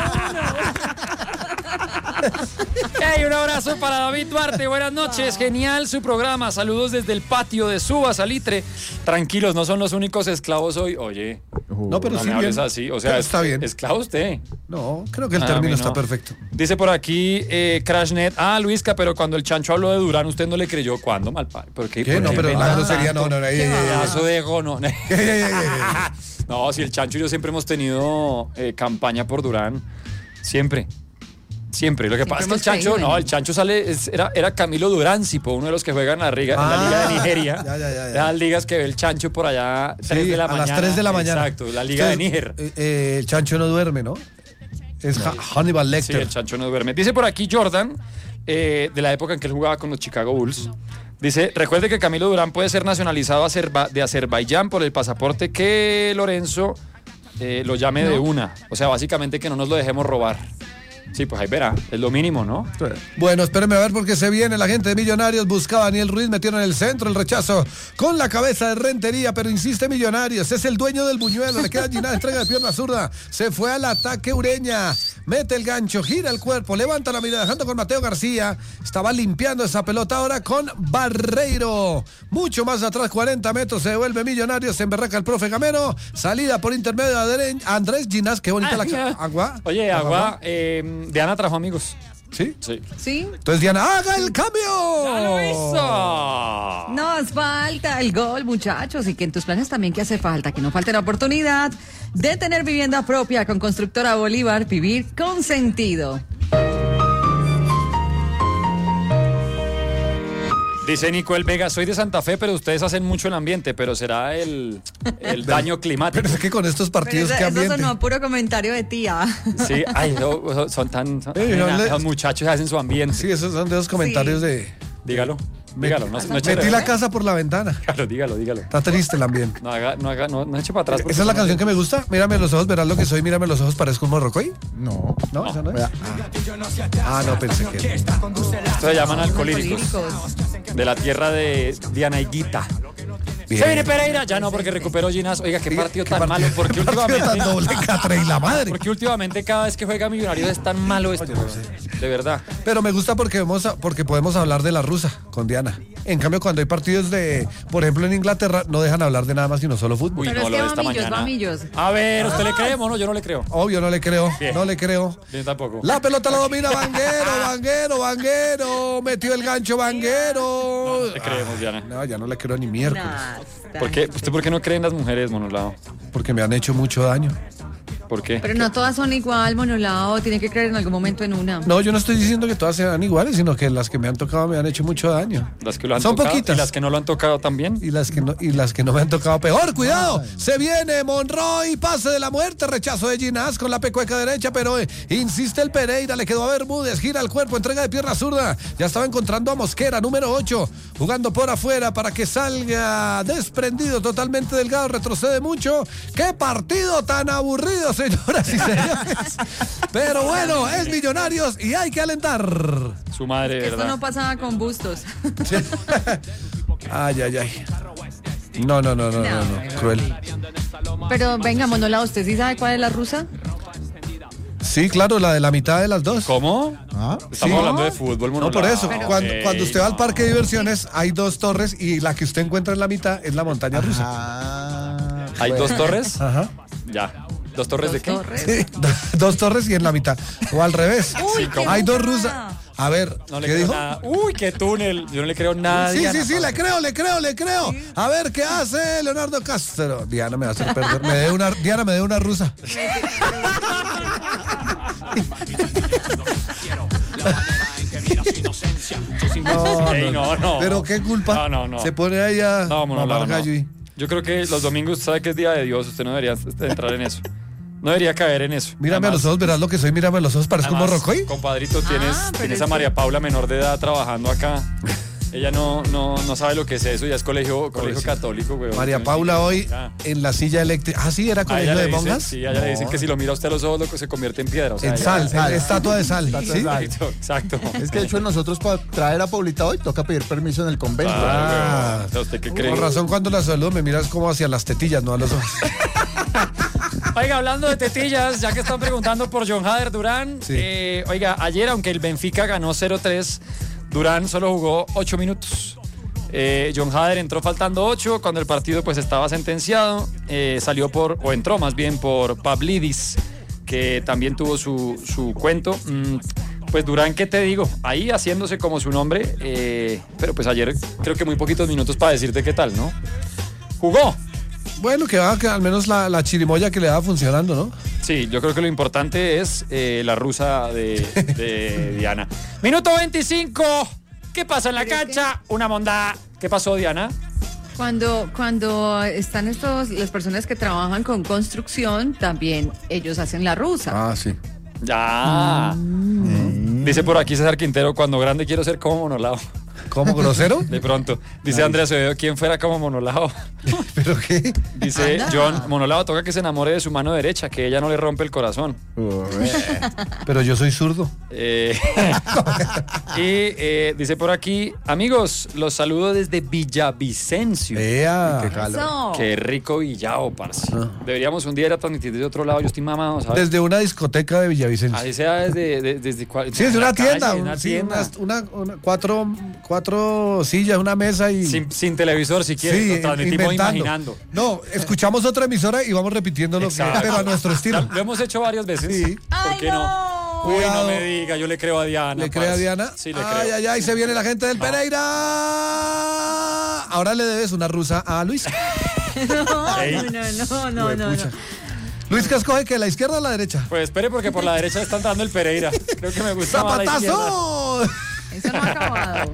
Hey, un abrazo para David Duarte, buenas noches, genial su programa, saludos desde el patio de Suba, Salitre. Tranquilos, no son los únicos esclavos hoy. Oye,
No, pero
no
sí
me hables
bien.
así, o sea,
Pero
es-
está bien.
esclavo usted.
No, creo que el
Ah,
término
a mí
está
no.
perfecto.
Dice por aquí eh, Crashnet, ah, Luisca, pero cuando el Chancho habló de Durán, usted no le creyó. ¿Cuándo, malpadre? ¿Por qué?
¿Qué?
¿Por
No,
qué
pero
inventan
la grosería
tanto?
no, no, no. ey, ey, ey, ey.
Pedazo de ego, no.
Ey, ey, ey, ey.
No, si el Chancho y yo siempre hemos tenido eh, campaña por Durán. Siempre. Siempre. Lo que
Siempre
pasa es que el
hemos
Chancho,
creído en
no,
él.
el Chancho sale, es- era, era Camilo Duráncipo, uno de los que juega en la, riga- en la
Ah,
Liga de Nigeria.
ya, ya, ya, ya.
Las ligas que ve el Chancho por allá, tres
Sí,
de la
a
mañana.
las tres de la mañana.
Exacto, la Liga de
Ustedes-
Níger.
eh, eh, el Chancho no duerme, ¿no? Es Ha- Hannibal
Sí,
Lecter.
el Chancho no duerme. Dice por aquí Jordan, eh, de la época en que él jugaba con los Chicago Bulls. Dice, recuerde que Camilo Durán puede ser nacionalizado Azerba- de Azerbaiyán por el pasaporte que Lorenzo eh, lo llame de una. O sea, básicamente que no nos lo dejemos robar. Sí, pues ahí verá, es lo mínimo, ¿no?
Bueno, espérenme a ver porque se viene la gente de Millonarios. Buscaba a Daniel Ruiz, metieron en el centro el rechazo con la cabeza de Rentería, pero insiste Millonarios. Es el dueño del buñuelo. Le queda Ginás, entrega de pierna zurda. Se fue al ataque Ureña. Mete el gancho, gira el cuerpo, levanta la mirada, dejando con Mateo García. Estaba limpiando esa pelota ahora con Barreiro. Mucho más atrás, cuarenta metros. Se devuelve Millonarios. Se emberraca el profe Gamero. Salida por intermedio de Adre- Andrés Ginás. Qué bonita la ca- agua.
Oye, Agua, eh, Diana trajo amigos.
¿Sí?
Sí.
¿Sí?
Entonces, Diana, haga el cambio.
¡Ya lo hizo!
Nos falta el gol, muchachos, y que en tus planes también que hace falta, que no falte la oportunidad de tener vivienda propia con Constructora Bolívar, vivir con sentido.
Dice Nicole Vega, soy de Santa Fe, pero ustedes hacen mucho el ambiente, pero será el, el daño climático.
Pero es que con estos
Pero
partidos,
eso,
¿qué
eso
ambiente?
sonó a puro comentario de tía.
Sí, ay, no, son tan... son-
Ey, no
nena,
le-
esos muchachos hacen su ambiente.
Sí, esos son de esos comentarios
Sí.
de...
Dígalo, dígalo, no, no eche
Metí
para
la
atrás.
casa por la ventana.
Dígalo, dígalo, dígalo.
Está triste el ambiente.
No haga, no haga, no, no eche para atrás. porque
¿Esa es la
no-
canción que me gusta? Mírame los ojos, verás lo que soy. Mírame los ojos, parezco un morrocoy.
No.
¿No? ¿Esa no es?
Vea.
Ah, no, pensé que...
Esto se llaman alcolíricos.
Alcolíricos.
De la tierra de Diana Higuita.
Bien.
Se viene Pereira, ya no, porque recuperó Ginás. Oiga, qué partido
¿Qué
tan
partido-
malo. Porque
qué partido
últimamente.
tan doble catre y la madre.
Porque últimamente cada vez que juega Millonarios es tan malo esto. De verdad.
Pero me gusta porque, vemos a- porque podemos hablar de la rusa con Diana. En cambio, cuando hay partidos de... Por ejemplo, en Inglaterra, no dejan hablar de nada más sino solo fútbol.
Uy,
Pero
no,
es
lo
que
de esta
va millos,
mañana.
va millos.
A ver, ¿usted le creemos? No, yo no le creo.
Obvio, no le creo.
Bien.
No le creo.
Yo tampoco.
La pelota la domina Vanguero, Vanguero, Vanguero. Metió el gancho Vanguero.
No le creemos, Diana.
No, ya no le creo ni miércoles.
Nah,
¿Por qué? ¿Usted por qué no cree en las mujeres, Monolao?
Porque me han hecho mucho daño.
¿Por qué?
Pero no todas son igual, Monolao. Tiene que creer en algún momento en una.
No, yo no estoy diciendo que todas sean iguales, sino que las que me han tocado me han hecho mucho daño.
Las que lo han
Son
tocado
poquitas.
y las que no lo han tocado también.
Y las que no, y las que no me han tocado peor, cuidado. Se viene Monroy, pase de la muerte, rechazo de Ginás con la pecueca derecha, pero eh, insiste el Pereira, le quedó a Bermúdez, gira el cuerpo, entrega de pierna zurda. Ya estaba encontrando a Mosquera, número ocho, jugando por afuera para que salga desprendido, totalmente delgado, retrocede mucho. ¡Qué partido tan aburrido, señoras y señores! Pero bueno, es Millonarios y hay que alentar.
Su madre,
Esto
¿verdad?
no pasaba con Bustos.
Ay, ay, ay. No, no, no, no, no, no,
No,
cruel.
Pero venga, Monolao, ¿usted sí sabe cuál es la rusa?
Sí, claro, la de la mitad de las dos.
¿Cómo?
¿Ah?
Estamos
Sí.
hablando de fútbol,
No, por eso.
Monolao.
Cuando,
Ey,
cuando usted va al
no.
parque de diversiones, hay dos torres y la que usted encuentra en la mitad es la montaña rusa.
Ah,
¿Hay dos torres?
Ajá.
Ya. ¿Dos torres de qué?
Torres.
Sí, dos torres y en la mitad. O al revés.
Uy, qué
Hay dos
buena.
rusas. A ver,
No le
¿qué
creo
dijo?
nada. Uy, qué túnel. Yo no le creo nada.
Sí,
Diana.
sí, sí, le creo, le creo, le creo. A ver, ¿qué hace Leonardo Castro? Diana me va a hacer perder. Me dé una, Diana me dé una rusa. No,
Ey, no, no.
Pero qué culpa.
No, no, no.
Se pone ahí a
No, Monolao,
mamar
no.
gallo y-
Yo creo que los domingos, sabe que es día de Dios. Usted no debería entrar en eso. No debería caer en eso.
Mírame a
Además-
los ojos, verás lo que soy. Mírame a los ojos, parezco un
además,
morrocoy.
compadrito, tienes,
Ah, pero
tienes
es
a
que-
María Paula, menor de edad, trabajando acá. Ella no, no, no sabe lo que es eso. Ya es colegio, colegio católico, güey.
María Paula hoy
Ya.
en la silla eléctrica. Ah, sí, era
A
colegio
ella
de
le dicen,
monjas.
sí, a ella le dicen que si lo mira usted a los ojos, lo que se convierte en piedra. O sea,
En
ella-
sal,
sal.
en estatua de sal.
Estatua de
¿sí?
sal.
Exacto, exacto.
es que de hecho nosotros para traer a Paulita hoy toca pedir permiso en el convento.
Ah.
Claro, güey. ¿Usted qué cree?
Con razón, cuando la saludo me miras como hacia las tetillas, no a los ojos.
Oiga, hablando de tetillas, ya que están preguntando por John Hader Durán,
Sí.
eh, oiga, ayer, aunque el Benfica ganó cero tres, Durán solo jugó ocho minutos. Eh, John Hader entró faltando ocho cuando el partido pues estaba sentenciado, eh, salió por, o entró más bien por Pavlidis, que también tuvo su, su cuento. Mm, pues Durán, ¿qué te digo? Ahí haciéndose como su nombre, eh, pero pues ayer creo que muy poquitos minutos para decirte qué tal, ¿no? Jugó.
Bueno, que va, que al menos la, la chirimoya que le va funcionando, ¿no?
Sí, yo creo que lo importante es eh, la rusa de, de Diana. Minuto veinticinco. ¿Qué pasa en la
Pero es
cancha? Una mondá. ¿Qué pasó, Diana?
Cuando, cuando están estos, las personas que trabajan con construcción, también ellos hacen la rusa.
Ah, sí.
Ya. Dice por aquí César Quintero, cuando grande quiero ser como Monolao.
¿Cómo grosero?
De pronto. Dice Andrés Acevedo, ¿quién fuera como Monolao?
¿Pero qué?
Dice
Anda.
John, Monolao toca que se enamore de su mano derecha, que ella no le rompe el corazón.
Pero yo soy zurdo.
Eh, y eh, dice por aquí, amigos, los saludo desde Villavicencio.
Ea.
Qué calor.
Eso.
Qué rico Villao, parce. Deberíamos un día ir a transmitir desde otro lado. Yo estoy mamado, ¿sabes?
Desde una discoteca de Villavicencio.
Así sea desde, de- desde cuál.
Sí, es
en
una
la calle,
tienda.
una
sí,
tienda.
una, una- una- cuatro, cuatro sillas, una mesa y.
Sin, sin televisor, si quieres.
sí,
lo transmitimos
inventando.
imaginando.
No, escuchamos otra emisora y vamos repitiendo lo que,
Exacto.
pero a nuestro estilo.
Ya lo hemos hecho varias veces.
Sí.
¿Por
¡Ay,
qué no?
no!
Uy, no
Cuidado.
me diga, yo le creo a Diana.
¿Le cree a
parce.
Diana?
Sí, le
ay,
creo.
ay, ay, se viene la gente del Pereira. Ahora le debes una rusa a Luis.
No,
Ey.
no, no, no, no,
Huepucha.
no.
Luis, ¿qué escoge? ¿Que la izquierda o la derecha?
Pues espere, porque por la derecha están dando el Pereira. Creo que me gusta más la izquierda.
¡Zapatazo!
Eso no ha acabado.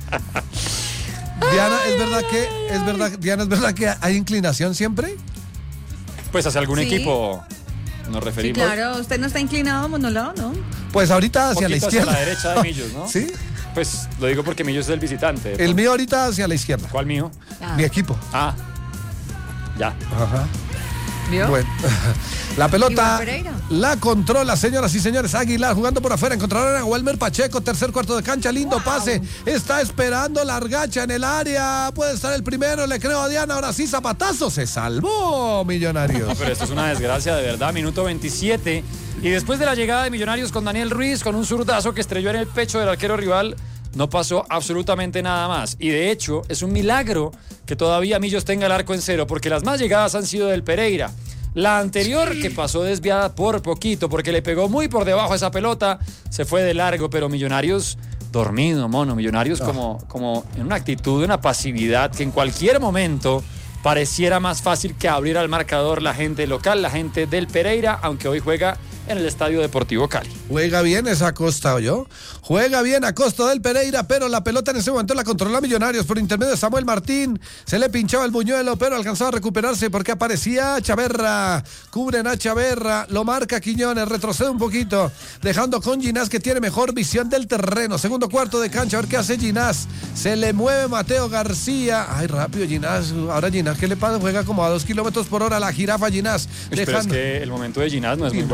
Diana, ¿es verdad que es verdad, Diana, es verdad que hay inclinación siempre?
Pues hacia algún
Sí.
equipo nos
Sí,
referimos.
claro, usted no está inclinado, Monolao, ¿no?
Pues ahorita hacia la
Poquito
izquierda.
hacia la derecha de Millos, ¿no?
Sí.
Pues lo digo porque Millos es el visitante.
El mío ahorita hacia la izquierda.
¿Cuál mío?
Ah,
Mi equipo.
Ah, ya.
Ajá.
¿vio?
Bueno, la pelota
Iván Pereira.
la controla, señoras y señores. Aguilar jugando por afuera. Encontraron a Welmer Pacheco, tercer cuarto de cancha. Lindo pase. Está esperando Largacha en el área. Puede estar el primero. Le creo a Diana. Ahora sí, zapatazo. Se salvó, Millonarios.
Pero esto es una desgracia, de verdad. Minuto veintisiete. Y después de la llegada de Millonarios con Daniel Ruiz, con un zurdazo que estrelló en el pecho del arquero rival, no pasó absolutamente nada más. Y de hecho, es un milagro que todavía Millos tenga el arco en cero, porque las más llegadas han sido del Pereira. La anterior, que pasó desviada por poquito, porque le pegó muy por debajo a esa pelota, se fue de largo, pero Millonarios dormido, mono. Millonarios como, como en una actitud, una pasividad que en cualquier momento pareciera más fácil que abrir al marcador la gente local, la gente del Pereira, aunque hoy juega en el Estadio Deportivo Cali.
Juega bien esa Costa, ¿oyó? Juega bien a costa del Pereira, pero la pelota en ese momento la controla Millonarios por intermedio de Samuel Martín. Se le pinchaba el buñuelo, pero alcanzaba a recuperarse porque aparecía Chaverra. Cubren a Chaverra, lo marca Quiñones, retrocede un poquito, dejando con Ginás, que tiene mejor visión del terreno. Segundo cuarto de cancha, a ver qué hace Ginás. Se le mueve Mateo García. Ay, rápido Ginás. Ahora Ginás, ¿qué le pasa? Juega como a dos kilómetros por hora la jirafa Ginás.
Pero es
Dejando...
que el momento de Ginás no es muy bueno, ¿no?
Muy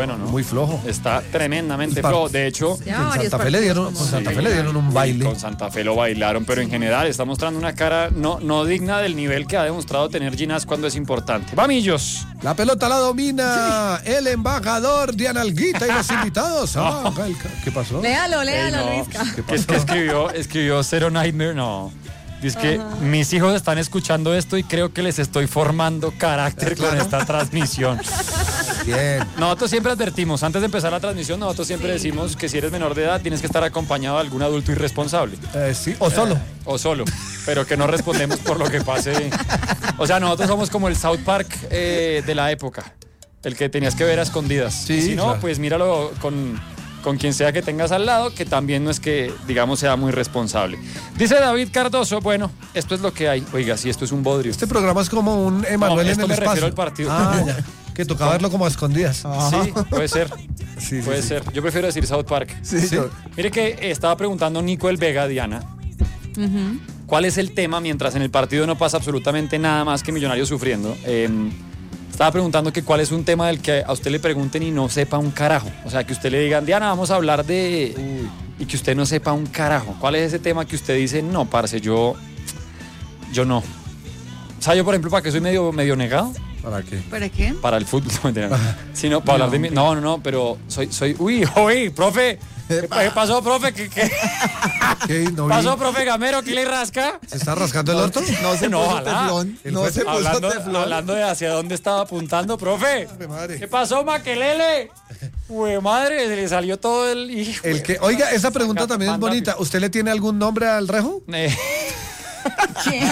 muy flojo.
Está tremendamente
Par-
flojo. De hecho,
Ya
Con
varios
Santa Fe le
partidos
dieron,
como-
con Santa
Sí.
Fe le dieron un baile.
con Santa Fe lo bailaron, pero en general está mostrando una cara no, no digna del nivel que ha demostrado tener Ginás cuando es importante. ¡Vamillos!
La pelota la domina el embajador de Analguita y los invitados. Ah, el ca- ¿Qué pasó?
Léalo, léalo,
Ey, no.
Luisca.
¿Qué
Que es que
pasó?
escribió, escribió Zero Nightmare, no. Dice que mis hijos están escuchando esto y creo que les estoy formando carácter con esta transmisión.
Bien.
Nosotros siempre advertimos, antes de empezar la transmisión, nosotros siempre decimos que si eres menor de edad tienes que estar acompañado de algún adulto irresponsable.
Eh, sí, o solo.
O solo, pero que no respondemos por lo que pase. O sea, nosotros somos como el South Park eh, de la época, el que tenías que ver a escondidas.
Sí,
Y si no,
claro.
pues míralo con, con quien sea que tengas al lado, que también no es que, digamos, sea muy responsable. Dice David Cardoso, bueno, esto es lo que hay. Oiga, si esto es un bodrio.
Este programa es como un Emanuel
No,
en
esto
el
me
espacio.
refiero al partido.
Ah, ya. Que tocaba verlo como a escondidas.
Sí, puede ser.
Sí, sí,
Puede
sí.
ser. Yo prefiero decir South Park.
Sí,
Sí.
yo-
Mire que eh, estaba preguntando Nico El Vega, Diana. ¿Cuál es el tema mientras en el partido no pasa absolutamente nada más que Millonarios sufriendo? Eh, estaba preguntando que cuál es un tema del que a usted le pregunten y no sepa un carajo. O sea, que usted le digan, Diana, vamos a hablar de... Y que usted no sepa un carajo. ¿Cuál es ese tema que usted dice, no, parce, yo... Yo no. O sea, yo, por ejemplo, ¿para qué soy medio, medio negado?
¿Para qué?
¿Para qué?
Para el fútbol, no mentira. Sino para hablar de mí. No, no, no, pero soy... soy uy, uy, profe. ¿Qué, qué pasó, profe? ¿Qué, qué
¿Qué? ¿No vi?
pasó, profe Gamero? ¿Qué le rasca?
¿Se está rascando el orto?
No se
No,
puso
ojalá.
teflón.
El
No
juez-
se puso
Hablando,
teflón.
hablando de hacia dónde estaba apuntando, profe.
Ave madre.
¿Qué pasó, Maquelele? Güey, madre, se le salió todo el... hijo
El
de-
que, oiga, esa pregunta
Saca
también es
panda.
bonita. ¿Usted le tiene algún nombre al rejo?
Eh,
¿Qué?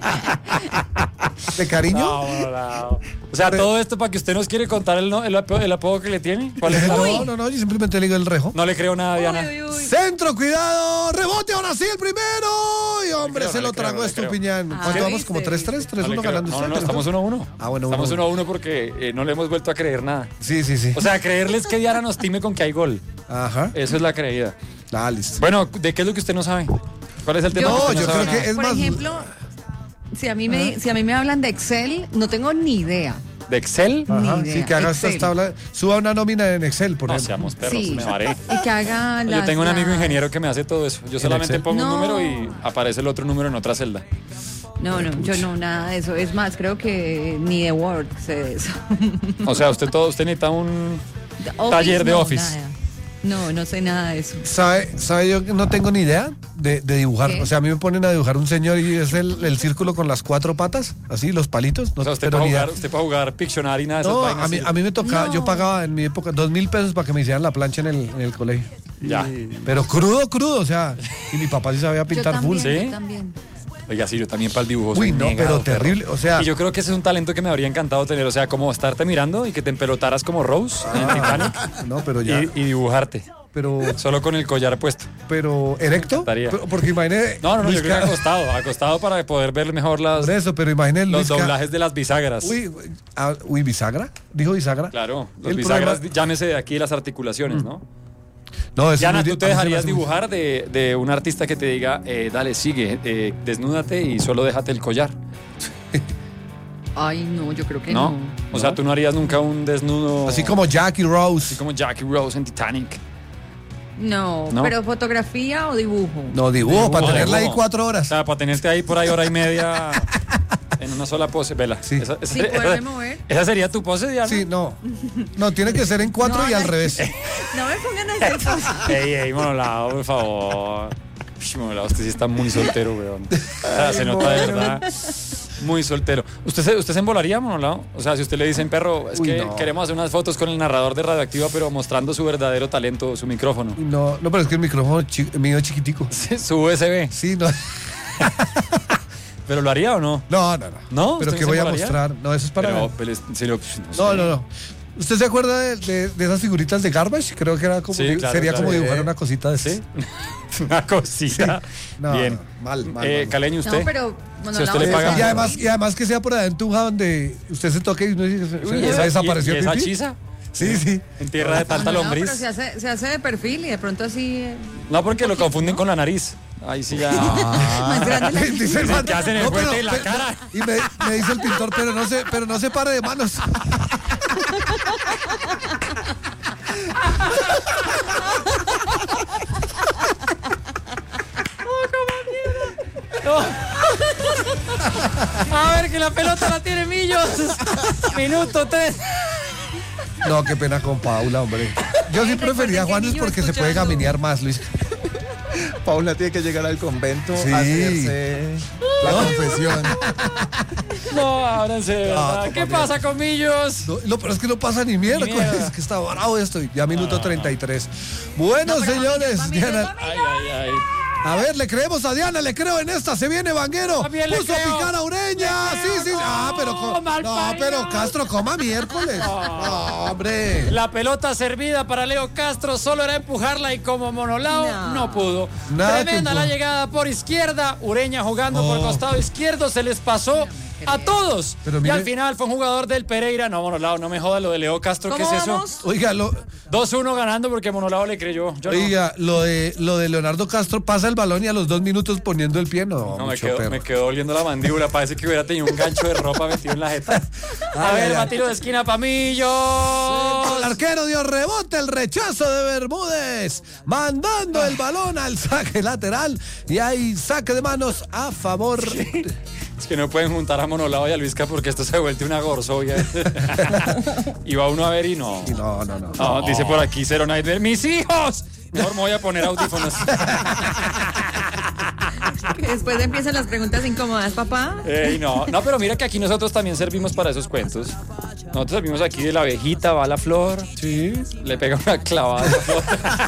¿De cariño?
no, no, no. O sea, todo esto para que usted nos quiere contar el, no- el, apodo, el apodo que le tiene. ¿Cuál es el apodo?
No, no, no, yo simplemente le digo el rejo.
No le creo nada, Diana.
Uy, uy, uy.
Centro, cuidado, rebote, ahora sí el primero. Y hombre,
creo,
se
no
lo
le creo,
tragó
no le creo.
Estupiñán.
Ah,
¿Cuánto vamos?
¿viste?
Como tres tres, tres
No le
uno
creo.
ganando
No,
usted.
no, no, estamos uno a uno.
Ah, bueno,
Estamos
uno
uno
a
a uno porque eh, no le hemos vuelto a creer nada.
Sí, sí, sí.
O sea, creerles que Diana nos time con que hay gol.
Ajá.
Eso es la creída.
Ah, listo.
Bueno, ¿de qué es lo que usted no sabe? ¿Cuál es el tema?
Yo-
que
No,
usted
yo
sabe
creo que
nada?
es
Por
más.
ejemplo, si a, mí me, si a mí me hablan de Excel, no tengo ni idea.
¿De Excel?
Ajá,
ni
sí,
idea.
que haga
Excel.
estas tablas. Suba una nómina en Excel, por
No
ejemplo.
seamos perros,
Sí.
me varé.
Y que haga
Yo
las-
tengo un amigo
las-
ingeniero que me hace todo eso. Yo solamente
Excel?
pongo un
No.
número y aparece el otro número en otra celda.
No, no, yo no, nada de eso. Es más, creo que ni de Word sé de eso.
O sea, usted todo, usted necesita un
Office,
taller de
no,
Office.
nada. No, no sé nada de eso.
¿Sabe, sabe yo que no tengo ni idea de, de dibujar?
¿Qué?
O sea, a mí me ponen a dibujar un señor y es el, el círculo con las cuatro patas, así, los palitos. No,
O sea, usted
pero
para
ni idea.
jugar, usted para jugar Pictionary, nada de esas
No,
vainas.
a mí,
sí.
a mí me tocaba,
No.
yo pagaba en mi época dos mil pesos para que me hicieran la plancha en el, en el colegio.
Ya.
Pero crudo, crudo, o sea, y mi papá sí sabía
Yo
pintar full.
también,
¿sí?
yo también.
Oiga, sí, yo también para el dibujo
Uy,
soy
no,
negado,
pero terrible, o sea-
Y yo creo que ese es un talento que me habría encantado tener. O sea, como estarte mirando y que te empelotaras como Rose en el Titanic
No, pero ya.
y, y dibujarte.
Pero,
Solo con el collar puesto.
pero, ¿erecto?
Estaría.
Pero- Porque imagínate.
No, no, no,
Luis
yo creo que
Ca-
acostado. Acostado para poder ver mejor las,
Por eso, pero imagínate
los
Luis Ca-
doblajes de las bisagras.
Uy, uy, ah, uy, bisagra. ¿Dijo bisagra?
Claro, los
El
bisagras,
problema-
llámese de aquí las articulaciones, ¿no?
No, eso
Diana,
es muy
¿tú te
di- a mí se me
dejarías
hace muy-
dibujar de, de un artista que te diga, eh, dale, sigue, eh, desnúdate y solo déjate el collar?
Ay, no, yo creo que
¿No?
no.
O sea, tú no harías nunca un desnudo.
Así como Jackie Rose.
Así como Jackie Rose en Titanic.
No,
¿No?
pero fotografía o dibujo.
No, dibujo, para
No,
tenerla ahí
dibujo.
cuatro
O
horas.
sea, para tenerte ahí por ahí hora y media en una sola pose, vela.
Sí.
Esa, esa-
Sin poderme
esa-
mover.
esa sería tu pose, Diana.
Sí, no. No, tiene que ser en cuatro
No,
y al
no.
revés.
No me pongan a hacer cosas.
Ey, ey, monolado, por favor. Ush, monolado, usted sí está muy soltero, weón. O sea, se nota de verdad. Muy soltero. ¿Usted se, usted se embolaría, monolado? O sea, si usted le dicen, perro, es
Uy,
que
no.
queremos hacer unas fotos con el narrador de Radioactiva, pero mostrando su verdadero talento, su micrófono.
No, no, pero es que el micrófono chi- mío es chiquitico.
Su U S B.
Sí, no.
¿Pero lo haría o no?
No, no, no.
¿No?
Pero
¿Usted
que
se
voy a
molaría?
mostrar. No, eso es para.
Pero,
No,
pero es- si lo- pues,
no,
sé.
no. ¿Usted se acuerda de, de- de esas figuritas de Garbage? Creo que era como,
Sí,
di-
claro,
sería
claro.
como dibujar
Eh,
una cosita de
¿Sí?
esas.
Una cosita.
No,
Bien.
no, mal, mal,
Eh,
mal.
Caleño, ¿usted?
No, pero bueno,
Si a usted
la
le
otra-
pagan-
Y además, y además que sea por allá en Tunja donde usted se toque y no dice, se-
Uy,
se
esa-
desapareció
y- y
el
esa
pipí.
chisa
Sí, sí.
en tierra de tanta
No, no,
lombriz.
pero se hace, se hace de perfil y de pronto así. eh,
No, porque lo confunden con la nariz. Ahí sí ya.
más grande la
Dice el man,
que hacen el
"No,
fuerte
pero-
en la
pero-
cara".
Y me, me dice el pintor, pero no se, pero no se pare de manos.
No. A ver, que la pelota la tiene Millos. Minuto tres.
No, qué pena con Paula, hombre. Yo sí prefería a Juanes porque se puede gaminear más, Luis.
Paula tiene que llegar al convento
Sí.
a hacerse la confesión.
No, ábranse de verdad.
No,
¿Qué
toma
pasa con Millos?
No, lo peor es que no pasa ni mierda,
Ni mierda.
es que está bravo esto. Ya minuto treinta y tres. Bueno,
No, pero
señores,
mami, mami,
Diana,
Ay, ay, ay.
a ver, le creemos a Diana, le creo en esta, se viene Vanguero.
También le
Puso a
creo.
picar a Ureña,
Le
sí,
creo,
sí.
no,
Ah, pero co-
mal
no,
parido.
pero Castro coma miércoles. No, hombre.
La pelota servida para Leo Castro, solo era empujarla y como Monolao no,
No.
pudo.
Nada que
Tremenda la
empuja.
llegada por izquierda, Ureña jugando
Oh.
por costado izquierdo, se les pasó a todos.
Pero
y
mire-
al final fue un jugador del Pereira. No, Monolao, no me joda lo de Leo Castro, ¿qué es
¿Cómo
eso?
vamos?
Oiga, lo,
dos uno ganando porque Monolao le creyó. Yo no.
oiga, lo de lo de Leonardo Castro pasa el balón y a los dos minutos poniendo el pie, no,
No, me
mucho
quedó,
perro.
me quedó oliendo la mandíbula. Parece que hubiera tenido un gancho de ropa metido en la jeta. A
Ay,
ver,
ay,
va
ay.
tiro de esquina para Millos.
El arquero dio rebote, el rechazo de Bermúdez, mandando el balón al saque lateral y hay saque de manos a favor.
Es que no pueden juntar a Monolao y a Luisca porque esto se vuelve una gorzovia. Y va uno a ver y no.
Y no, no, no.
No, dice por aquí Zero Night, ¡mis hijos! Mejor me voy a poner audífonos.
Que después empiezan las preguntas incómodas, papá.
Ey, no, no, pero mira que aquí nosotros también servimos para esos cuentos. Nosotros servimos aquí de la abejita, va la flor,
Sí.
le pega una clavada a esa flor.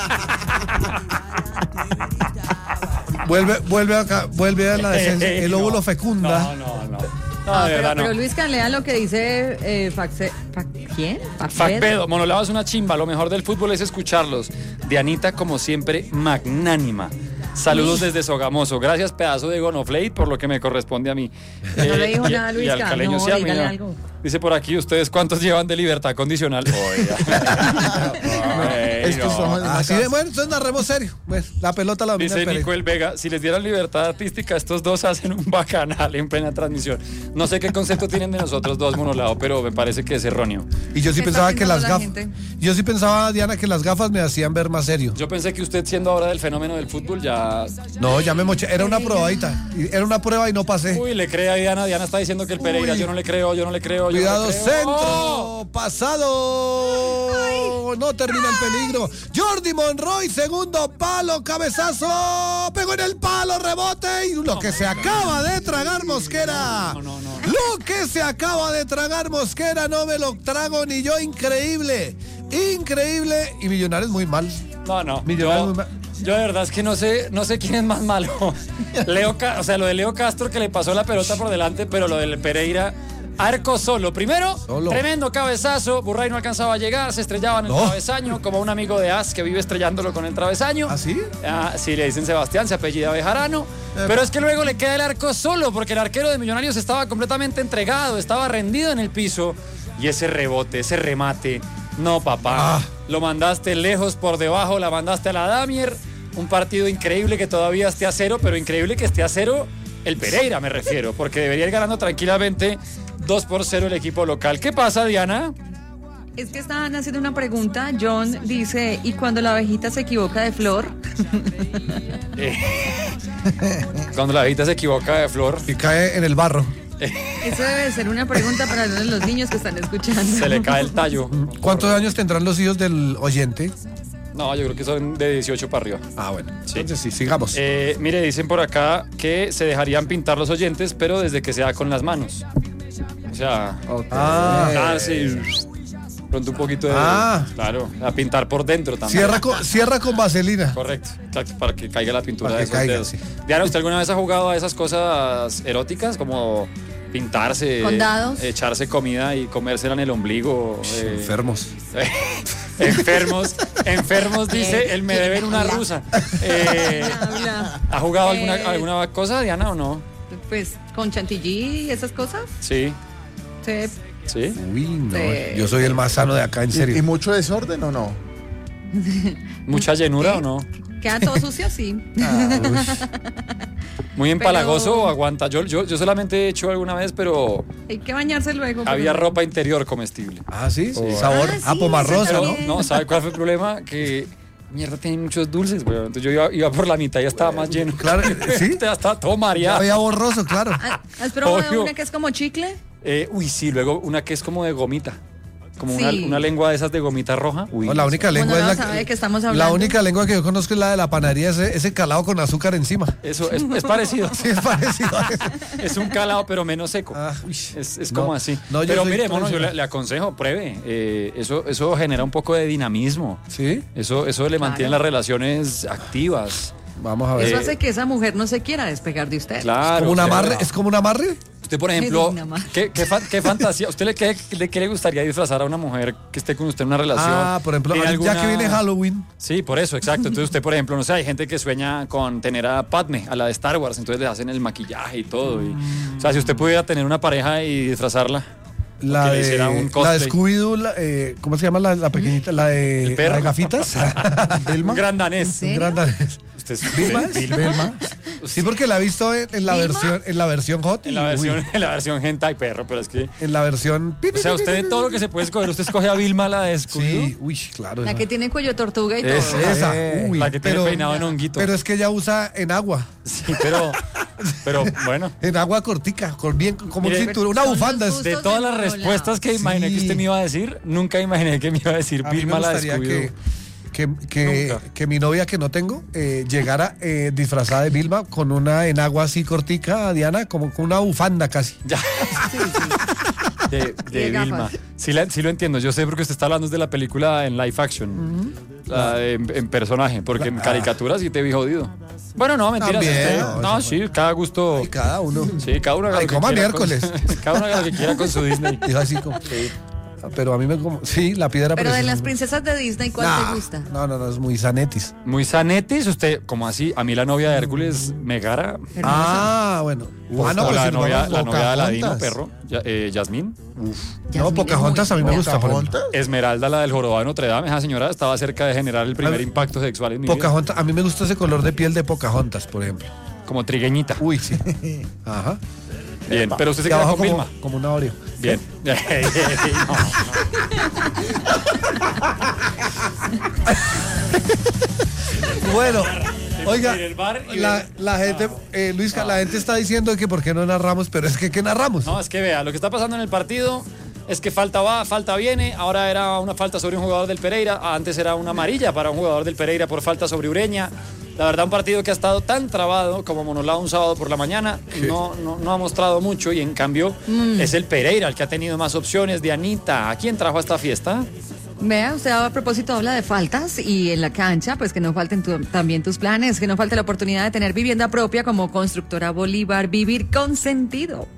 Vuelve, vuelve acá, vuelve a la decencia.
Ey,
El óvulo
no.
fecunda.
No, no, no. No,
Ah,
de
pero,
verdad no.
pero Luisca, lea lo que dice eh, Faxe- Fa- ¿quién?
Facpedo, Monolao es una chimba, lo mejor del fútbol es escucharlos. Dianita, como siempre, magnánima. Saludos desde Sogamoso. Gracias, pedazo de Gonoflate, por lo que me corresponde a mí.
No le dijo
y-
nada a
y
Luisca.
al caleño
No,
sí, a mí
dígale
no.
algo.
Dice por aquí, ¿ustedes cuántos llevan de libertad condicional? Oiga. Ay,
Estos
no.
somos-
Así de bueno, entonces narremos serio. Bueno, la pelota la domina
Dice
el Pereira.
Nico El Vega, si les dieran libertad artística, estos dos hacen un bacanal en plena transmisión. No sé qué concepto tienen de nosotros dos, Monolao, pero me parece que es erróneo.
Y yo sí
¿Qué
pensaba
está
que las
pensando la
gafas.
gente?
Yo sí pensaba, Diana, que las gafas me hacían ver más serio.
Yo pensé que usted, siendo ahora del fenómeno del fútbol, ya...
No, ya me moché. Era una probadita. Y Era una prueba y no pasé.
Uy, le cree a Diana. Diana está diciendo que el Pereira,
Uy.
yo no le creo, yo no le creo. yo
Cuidado,
no le creo.
centro.
¡Oh!
Pasado. No termina el peligro. Jordi Monroy, segundo palo, cabezazo. Pegó en el palo, rebote. Y lo que se acaba de tragar Mosquera.
No, no, no.
Lo que se acaba de tragar Mosquera, no me lo trago ni yo. Increíble. Increíble. Y Millonarios muy mal.
No, no.
Millonarios
Yo,
muy mal.
yo de verdad es que no sé, no sé quién es más malo. Leo, Ca- o sea, lo de Leo Castro que le pasó la pelota por delante, pero lo del Pereira, arco solo. Primero,
Solo.
tremendo cabezazo. Burray no alcanzaba a llegar, se estrellaba en el
No.
travesaño, como un amigo de As que vive estrellándolo con el travesaño.
¿Ah, sí?
Ah, sí, le dicen Sebastián, se apellida Bejarano.
Eh.
Pero es que luego le queda el arco solo, porque el arquero de Millonarios estaba completamente entregado, estaba rendido en el piso. Y ese rebote, ese remate, no, papá.
Ah.
Lo mandaste lejos por debajo, la mandaste a la Damier. Un partido increíble que todavía esté a cero, pero increíble que esté a cero el Pereira, me refiero, porque debería ir ganando tranquilamente dos por cero el equipo local. ¿Qué pasa, Diana?
Es que estaban haciendo una pregunta. John dice, ¿y cuando la abejita se equivoca de flor?
Cuando la abejita se equivoca de flor,
Y cae en el barro.
Eso debe ser una pregunta para uno de los niños que están escuchando.
se le cae el tallo.
¿Cuántos años tendrán los hijos del oyente?
No, yo creo que son de dieciocho para arriba.
Ah, bueno.
Sí.
Entonces sí, sigamos.
Eh, mire, dicen por acá que se dejarían pintar los oyentes, pero desde que sea con las manos. O sea,
Ah.
ah, sí. Pronto un poquito de.
Ah.
Claro, a pintar por dentro también.
Cierra con, cierra con vaselina.
Correcto, exacto, para que caiga la pintura
Para
de
que
esos
caiga,
dedos.
sí.
Diana, ¿usted alguna vez ha jugado a esas cosas eróticas como pintarse,
¿Con dados?
echarse comida y comérsela en el ombligo? eh,
Enfermos.
enfermos, enfermos, dice, él me debe una rusa. Eh,
Habla.
¿Ha jugado alguna,
Eh,
alguna cosa, Diana, o no?
Pues con chantilly y esas cosas.
Sí,
Sí.
sí.
Uy, no.
Sí.
Yo soy el más sano de acá, en
¿Y, y
serio.
mucho desorden o no?
¿Mucha llenura o no?
Queda todo sucio, sí.
¿Muy empalagoso
Pero-
o aguanta? Yo, yo, yo solamente he hecho alguna vez, pero
Hay que bañarse luego. pero
había
no.
ropa interior comestible.
Ah, sí.
Oh.
Sabor
Ah,
a
sí,
pomarrosa,
Pero,
¿no?
bien.
no, ¿sabe cuál fue el problema? Que mierda, tiene muchos dulces, güey. Entonces yo iba, iba por la mitad y ya estaba más lleno.
Claro, ¿sí?
Ya estaba todo mareado.
Había borroso, claro.
Ah, ¿Has probado
Obvio.
una que es como chicle?
Eh, uy, sí, luego una que es como de gomita. Como
Sí.
una, una lengua de esas de gomita roja. Uy,
No, la única lengua
Bueno,
es
no
la
sabe de qué estamos
La
hablando.
única lengua que yo conozco es la de la panadería, ese, ese calado con azúcar encima.
Eso es, es parecido.
Sí, es parecido a eso.
Es un calado, pero menos seco.
Ah, uy.
Es, es
No,
como así.
no, yo
pero
soy
mire, mono, yo
tradicional.
le, le aconsejo, pruebe. Eh, eso, eso genera un poco de dinamismo.
¿Sí?
Eso, eso le mantiene
Claro.
las relaciones activas.
Vamos a ver.
Eso
Eh,
hace que esa mujer no se quiera despegar de usted.
Claro.
¿Como un
claro.
amarre? ¿Es como un amarre?
Usted, por ejemplo,
Medina, ma.
¿qué, qué, fa- qué fantasía? ¿Usted le, qué, de qué le gustaría disfrazar a una mujer que esté con usted en una relación?
Ah, por ejemplo,
¿Tiene
ya
alguna-
que viene Halloween.
Sí, por eso, exacto. Entonces usted, por ejemplo, no sé, hay gente que sueña con tener a Padme, a la de Star Wars, entonces le hacen el maquillaje y todo. Y, o sea, si usted pudiera tener una pareja y disfrazarla,
La
que le
de,
hiciera un
la de
cosplay.
Scooby-Doo, la, eh, ¿cómo se llama la, la pequeñita? La de,
El perro.
la de gafitas.
un gran danés.
¿Sí?
Un gran danés.
Usted es
¿Vilma?
usted-
es? ¿Vilma? Sí, porque la he visto en, en la
¿Vilma?
versión en la versión hot.
En la versión, en la versión hentai, perro, pero es que...
En la versión.
O sea, usted de todo lo que se puede escoger, usted escoge a Vilma, la de Scooby.
Sí, uy, claro.
La
esa.
que tiene cuello tortuga y todo.
Es-
Esa,
Eh,
uy,
la que tiene
pero,
peinado en honguito.
pero es que ella usa en agua.
Sí, pero, pero bueno.
En agua cortica, con bien, como
Mire,
un cinturón, una
son los
bufanda.
gustos
De
del
todas las
monolado.
respuestas que imaginé
Sí.
que usted me iba a decir, nunca imaginé que me iba a decir
A mí me
Vilma, la de
gustaría
Scooby-Doo.
que, que, que,
Nunca.
que mi novia que no tengo eh, llegara eh, disfrazada de Vilma con una enagua así cortica, Diana, como con una bufanda casi.
Ya. De, de
de
Vilma.
gafas.
Sí, la- sí lo entiendo. Yo sé porque usted está hablando de la película en live action. La de- en, en personaje. Porque en caricatura sí te vi jodido. Bueno, no, mentiras.
También,
usted-
no,
no,
eso
sí, cada gusto.
Y cada uno.
Sí, cada uno haga
Ay,
lo que
coma
quiera con-
miércoles.
cada uno haga lo que quiera con su Disney.
Dijo así como. Pero a mí me como. Sí, la piedra
Pero de
preciosa.
las princesas de Disney, ¿cuál
Nah,
te gusta?
No, no, no, es muy sanetis.
Muy sanetis, usted, como así, a mí la novia de Hércules, Megara.
Ah, bueno. Ah, no,
o
pues
la
si nos
novia,
vamos
la novia de Aladino,
Pocahontas.
perro. Ya- eh, Yasmín.
No,
Yasmín
Pocahontas
es
a mí
muy
me gusta, por ejemplo.
¿Pocahontas?
Esmeralda, la del jorobado de Notre Dame, esa señora estaba cerca de generar el primer
A ver,
impacto sexual en mi vida.
Pocahontas, a mí me gusta ese color de piel de Pocahontas, por ejemplo.
Como trigueñita.
Uy, sí. Ajá.
Bien, pero usted se
Y
queda
abajo
con
como,
Vilma.
como una Oreo.
Bien. No,
Bueno, oiga,
en el bar y
la,
ver-
la gente, eh, Luisca, la gente está diciendo que por qué no narramos, pero es que ¿qué narramos?
no, es que vea, lo que está pasando en el partido es que falta va, falta viene. Ahora era una falta sobre un jugador del Pereira. Antes era una amarilla para un jugador del Pereira por falta sobre Ureña. La verdad, un partido que ha estado tan trabado como Monolao un sábado por la mañana. No, no, no ha mostrado mucho y en cambio es el Pereira el que ha tenido más opciones. Dianita, ¿a quién trajo a esta fiesta?
Vea, usted a propósito habla de faltas y en la cancha, pues que no falten tu- también tus planes, que no falte la oportunidad de tener vivienda propia como Constructora Bolívar, vivir con sentido.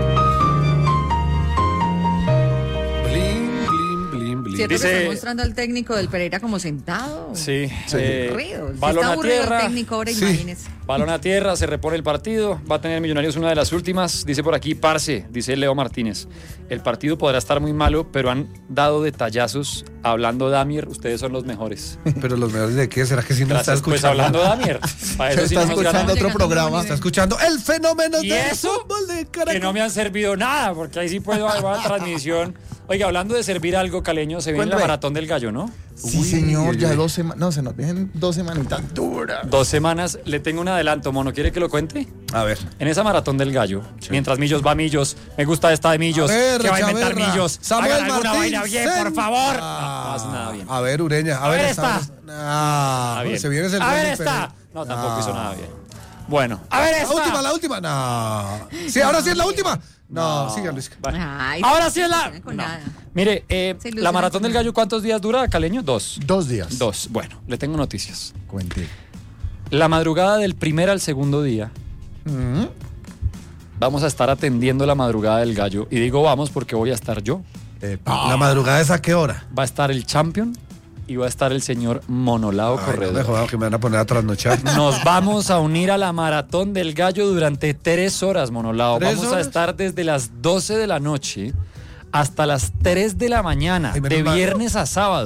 Blin, blin, blin, blin.
¿Cierto
Dice-
que está mostrando al técnico del Pereira como sentado?
Sí.
Aburrido. Si
balón
está
a
aburrido
tierra.
el técnico ahora,
Sí.
imagínese.
Balón a tierra, se repone el partido. Va a tener Millonarios una de las últimas. Dice por aquí, parce, dice Leo Martínez. El partido podrá estar muy malo, pero han dado detallazos. Hablando Damier, ustedes son los mejores.
Pero los mejores de qué, ¿será que sí nos está
Gracias, pues
escuchando?
hablando Damier. Para eso
Se
sí
está
no nos
escuchando
ganan.
otro
Llegando a un
programa.
Está escuchando el fenómeno
¿Y
del
eso?
fútbol de
Que
Caracas.
no me han servido nada, porque ahí sí puedo llevar la transmisión. Oiga, hablando de servir algo, Caleño, se viene la
Cuéntame.
maratón del gallo, ¿no?
Sí,
Uy,
señor,
uy,
ya
uy.
dos semanas. No, se nos vienen dos semanitas duras.
Dos semanas. Le tengo un adelanto, mono. ¿Quiere que lo cuente?
A ver.
En esa maratón del gallo, mientras Millos va a Millos, me gusta esta de Millos,
A ver,
que va a inventar
Chaverra.
Millos.
Samuel
Hagan alguna
Martín,
vaina bien,
Sen-
por favor.
Ah,
No, no hace nada bien.
A ver, Ureña. A,
A ver
esta.
esta.
Ah,
Ah, bien.
se viene el
a ver
Rey
esta.
Pereira.
No, tampoco
Ah.
hizo nada bien. Bueno, a ver
La
esta.
última, la última. No. Sí, ahora sí es la última. No, siga, Luis.
Vale.
Ay,
Ahora
no
sí es la.
ilusiona con
No.
nada.
Mire, eh,
Se ilusiona
la maratón
con
del
nada.
gallo, ¿cuántos días dura, Caleño? Dos.
Dos días.
Dos. Bueno, le tengo noticias.
Cuente.
La madrugada del primer al segundo día,
Mm.
vamos a estar atendiendo la madrugada del gallo. Y digo vamos porque voy a estar yo.
Epa.
¿La madrugada es a qué hora?
Va a estar el champion y va a estar el señor Monolao
Ay, no
Corredor.
me jodas que me van a poner a trasnochar.
Nos vamos a unir a la maratón del gallo durante tres horas, Monolao.
¿Tres
Vamos a
horas?
estar desde las doce de la noche hasta las tres de la mañana,
Ay, menos
de
mal.
viernes a sábado.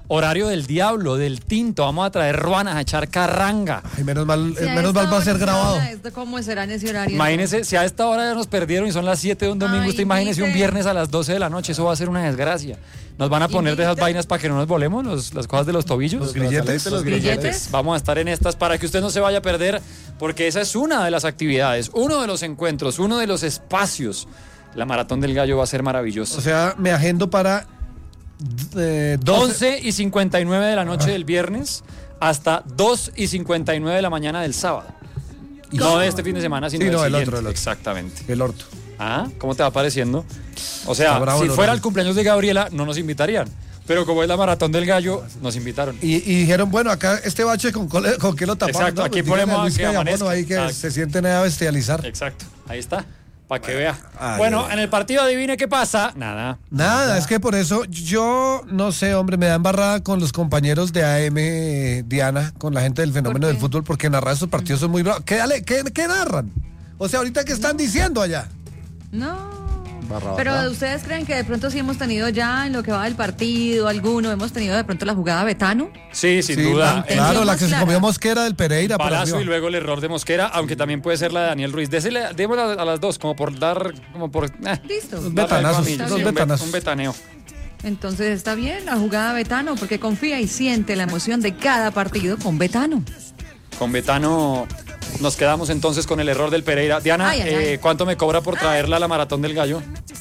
horario del diablo, del tinto. Vamos a traer ruanas, a echar carranga.
Ay, menos mal,
Si a
menos
esta
mal va a ser
hora
grabado.
será esto, ¿cómo será en ese horario?
Imagínese, si a esta hora ya nos perdieron y son las siete de un domingo,
Ay,
usted imagínese un
dice.
viernes a las doce de la noche, eso va a ser una desgracia. Nos van a poner de esas
Invita.
vainas para que no nos volemos, los- las cosas de los tobillos.
Los grilletes.
Los
¿Grilletes?
Vamos a estar en estas para que usted no se vaya a perder, porque esa es una de las actividades, uno de los encuentros, uno de los espacios. La Maratón del Gallo va a ser maravilloso.
O sea, me agendo para eh, doce.
once y cincuenta y nueve de la noche del viernes hasta dos y cincuenta y nueve de la mañana del sábado. No de este fin de semana, sino
Sí,
del
no, el
siguiente.
otro, el otro.
Exactamente.
El orto.
Ah, ¿cómo te va pareciendo? O
Está
sea,
bravo
si
el
fuera
horario.
el cumpleaños de Gabriela, no nos invitarían. Pero como es la Maratón del Gallo, nos invitaron.
Y, y dijeron, bueno, acá este bache con, cole- con qué lo tapamos.
Exacto,
¿no?
aquí
Pues díganle
ponemos
a Luis
que
Callamono
amanezca.
ahí que
Exacto.
se sienten a bestializar.
Exacto, ahí está, para que vea.
ay,
Bueno,
ay.
en el partido adivine qué pasa. Nada.
Nada, es que por eso yo no sé, hombre, me da embarrada con los compañeros de A M, eh, Diana, con la gente del fenómeno
¿Por
del
qué?
fútbol, porque narrar esos partidos son muy bravos. ¿Qué, dale, qué, qué narran? O sea, ahorita, ¿qué están diciendo allá?
No.
Barra,
Pero
barra.
ustedes creen que de pronto sí hemos tenido ya en lo que va del partido alguno, hemos tenido de pronto la jugada Betano.
Sí, sin
Sí,
duda.
la-
El
claro, la que se
clara.
comió Mosquera del Pereira. por
balazo
arriba.
y luego el error de Mosquera, aunque también puede ser la de Daniel Ruiz. Désele- démosle a, a las dos, como por dar, como por... eh,
Listo.
Los
darle
betanazos,
algo a mí.
los
Sí, un be-
betanazos.
Un betaneo.
Entonces está bien la jugada Betano porque confía y siente la emoción de cada partido con Betano.
Con Betano nos quedamos entonces con el error del Pereira. Diana,
Ay, ay,
eh,
ay.
¿cuánto me cobra por traerla a la Maratón del Gallo?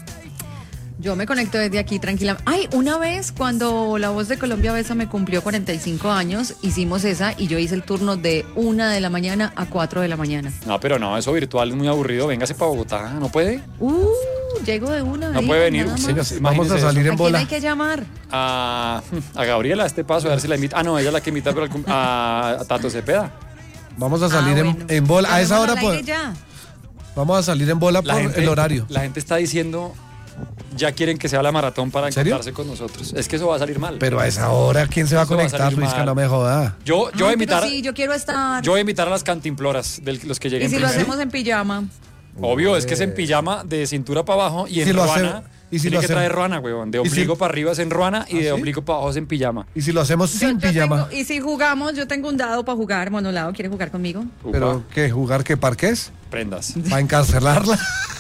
Yo me conecto desde aquí tranquila. Ay, una vez cuando La Voz de Colombia Besa me cumplió cuarenta y cinco años, hicimos esa y yo hice el turno de una de la mañana a cuatro de la mañana.
No, pero no, eso virtual es muy aburrido. Véngase para Bogotá, ¿no puede?
Uh, llego de una.
No
ahí,
puede venir.
nada más.
Sí,
Vamos a
imagínese
salir
eso.
en
¿A quién
bola.
hay que llamar?
A, a Gabriela, a este paso, a ver si la invita. Ah, no, ella es la que invita pero al cum- a, a Tato Cepeda.
Vamos a salir
Ah,
en,
bueno.
en bola. A esa
Llamemos
hora,
al
pues,
aire ya.
vamos a salir en bola por el horario.
La gente está diciendo, ya quieren que sea la maratón para
serio?
encontrarse con nosotros. Es que eso va a salir mal.
Pero a esa hora, ¿quién se va a
Eso va a
conectar,
salir
Luis? Que
mal.
no me joda.
Yo, yo
Ay,
voy a
pero
invitar,
sí, yo quiero estar.
yo voy a invitar a las cantimploras de los que lleguen
Y si lo
primero.
hacemos en pijama.
Obvio, es que es en pijama de cintura para abajo y
¿Y
en
si lo hace-
ruana.
y si
tiene
lo
que
hacemos?
traer ruana, huevón. De
¿Y si-
ombligo para arriba es en ruana y
¿Ah,
de
sí?
ombligo para abajo es en pijama.
Y si lo hacemos
Yo-
sin
yo
pijama.
tengo- y si jugamos, yo tengo un dado para jugar. Monolado, ¿quiere jugar conmigo?
¿Pero
Upa,
qué? ¿Jugar qué parques?
prendas.
¿Para encarcelarla?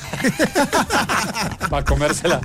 Para comérsela.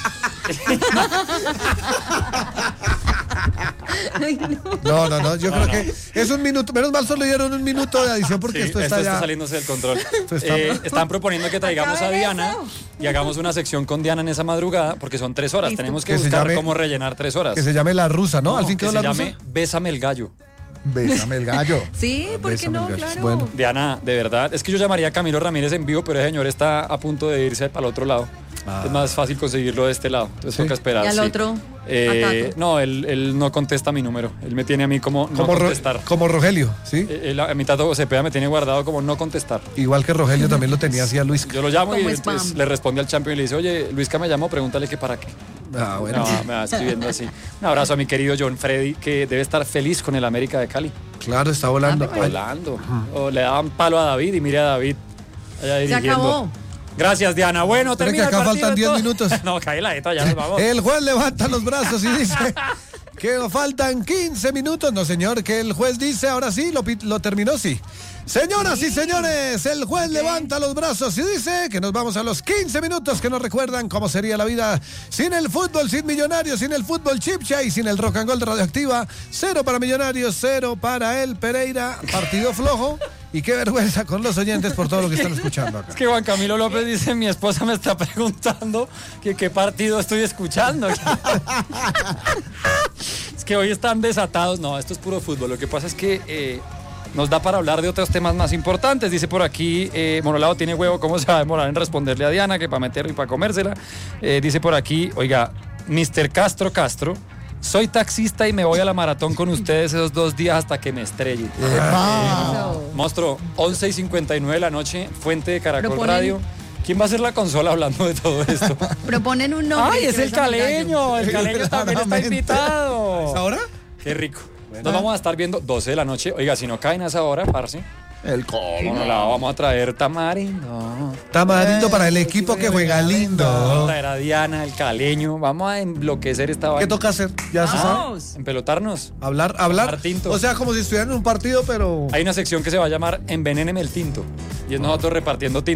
Ay, no.
No, no, no. Yo creo que es un minuto. Menos mal solo dieron un minuto de adición porque
Sí,
esto está ya.
saliéndose del control.
está-
Eh, están proponiendo que traigamos a
Acaben
Diana
eso.
y hagamos una sección con Diana en esa madrugada, porque son tres horas.
Listo.
Tenemos que,
Que se
buscar
llame-
cómo rellenar tres horas.
Que se llame la rusa, ¿no? Al fin
que
quedó
se
la rusa.
llame Bésame el gallo.
Bésame el gallo.
Sí, ¿por qué
Bésame
no?
el gallo.
Claro.
Bueno.
Diana, de verdad, es que yo llamaría a Camilo Ramírez en vivo, pero ese señor está a punto de irse para el otro lado. Es más fácil conseguirlo de este lado, entonces
Sí.
toca esperar.
¿Y al
sí.
otro?
Eh,
¿A Tato?
no, él, él no contesta mi número. Él me tiene a mí como no
Como, Ro-
contestar.
como Rogelio, ¿sí?
Eh, él- a mi Tato Cepeda me tiene guardado como no contestar.
Igual que Rogelio también lo tenía así a Luis.
Yo lo llamo y
Como
entonces
spam.
le responde al champion y le dice, oye, Luisca me llamó, pregúntale que para qué.
Ah, bueno.
No, me va escribiendo así. Un abrazo a mi querido John Freddy, que debe estar feliz con el América de Cali.
Claro, está volando. Ay,
Volando. O le daban palo a David y mire a David allá
Se
dirigiendo.
acabó.
Gracias, Diana. Bueno,
Espera
termina
que acá
el partido,
faltan diez
entonces.
minutos.
No, cae la neta, ya nos vamos.
El juez levanta los brazos y dice que nos faltan quince minutos. No, señor, que el juez dice, ahora sí, lo, pi- lo terminó, sí. Señoras y señores, el juez levanta los brazos y dice que nos vamos a los quince minutos que nos recuerdan cómo sería la vida sin el fútbol, sin Millonarios, sin el fútbol Chipcha y sin el Rock and Gold de Radioactiva. Cero para Millonarios, cero para el Pereira. Partido flojo. Y qué vergüenza con los oyentes por todo lo que están escuchando acá.
Es que Juan Camilo López dice, mi esposa me está preguntando que qué partido estoy escuchando. Es que hoy están desatados. No, esto es puro fútbol. Lo que pasa es que eh, nos da para hablar de otros temas más importantes. Dice por aquí, eh, Monolado tiene huevo, ¿cómo se va a demorar en responderle a Diana? Que para meterlo y para comérsela. Eh, dice por aquí, oiga, mister Castro Castro, soy taxista y me voy a la maratón con ustedes esos dos días hasta que me estrelle.
Eso.
Monstruo, once y cincuenta y nueve de la noche, Fuente de Caracol
Proponen-
Radio. ¿Quién va a ser la consola hablando de todo esto?
Proponen un nombre.
¡Ay, es
que
el
besa mi gallo.
caleño! El caleño también está
Claramente.
invitado.
¿Ahora?
Qué rico. Nos vamos a estar viendo doce de la noche. Oiga, si no caen a esa hora, parce,
El colmo.
No la vamos a traer tamarindo.
Tamarindo para el equipo que juega lindo.
Traer a Diana, el caleño. Vamos a enloquecer esta
¿Qué
vaina.
toca hacer? Ya se sabe.
Vamos.
Empelotarnos.
Hablar, hablar.
Tomar tinto.
O sea, como si estuvieran en un partido, pero...
Hay una sección que se va a llamar Envenéneme el tinto. Y es nosotros repartiendo tinto.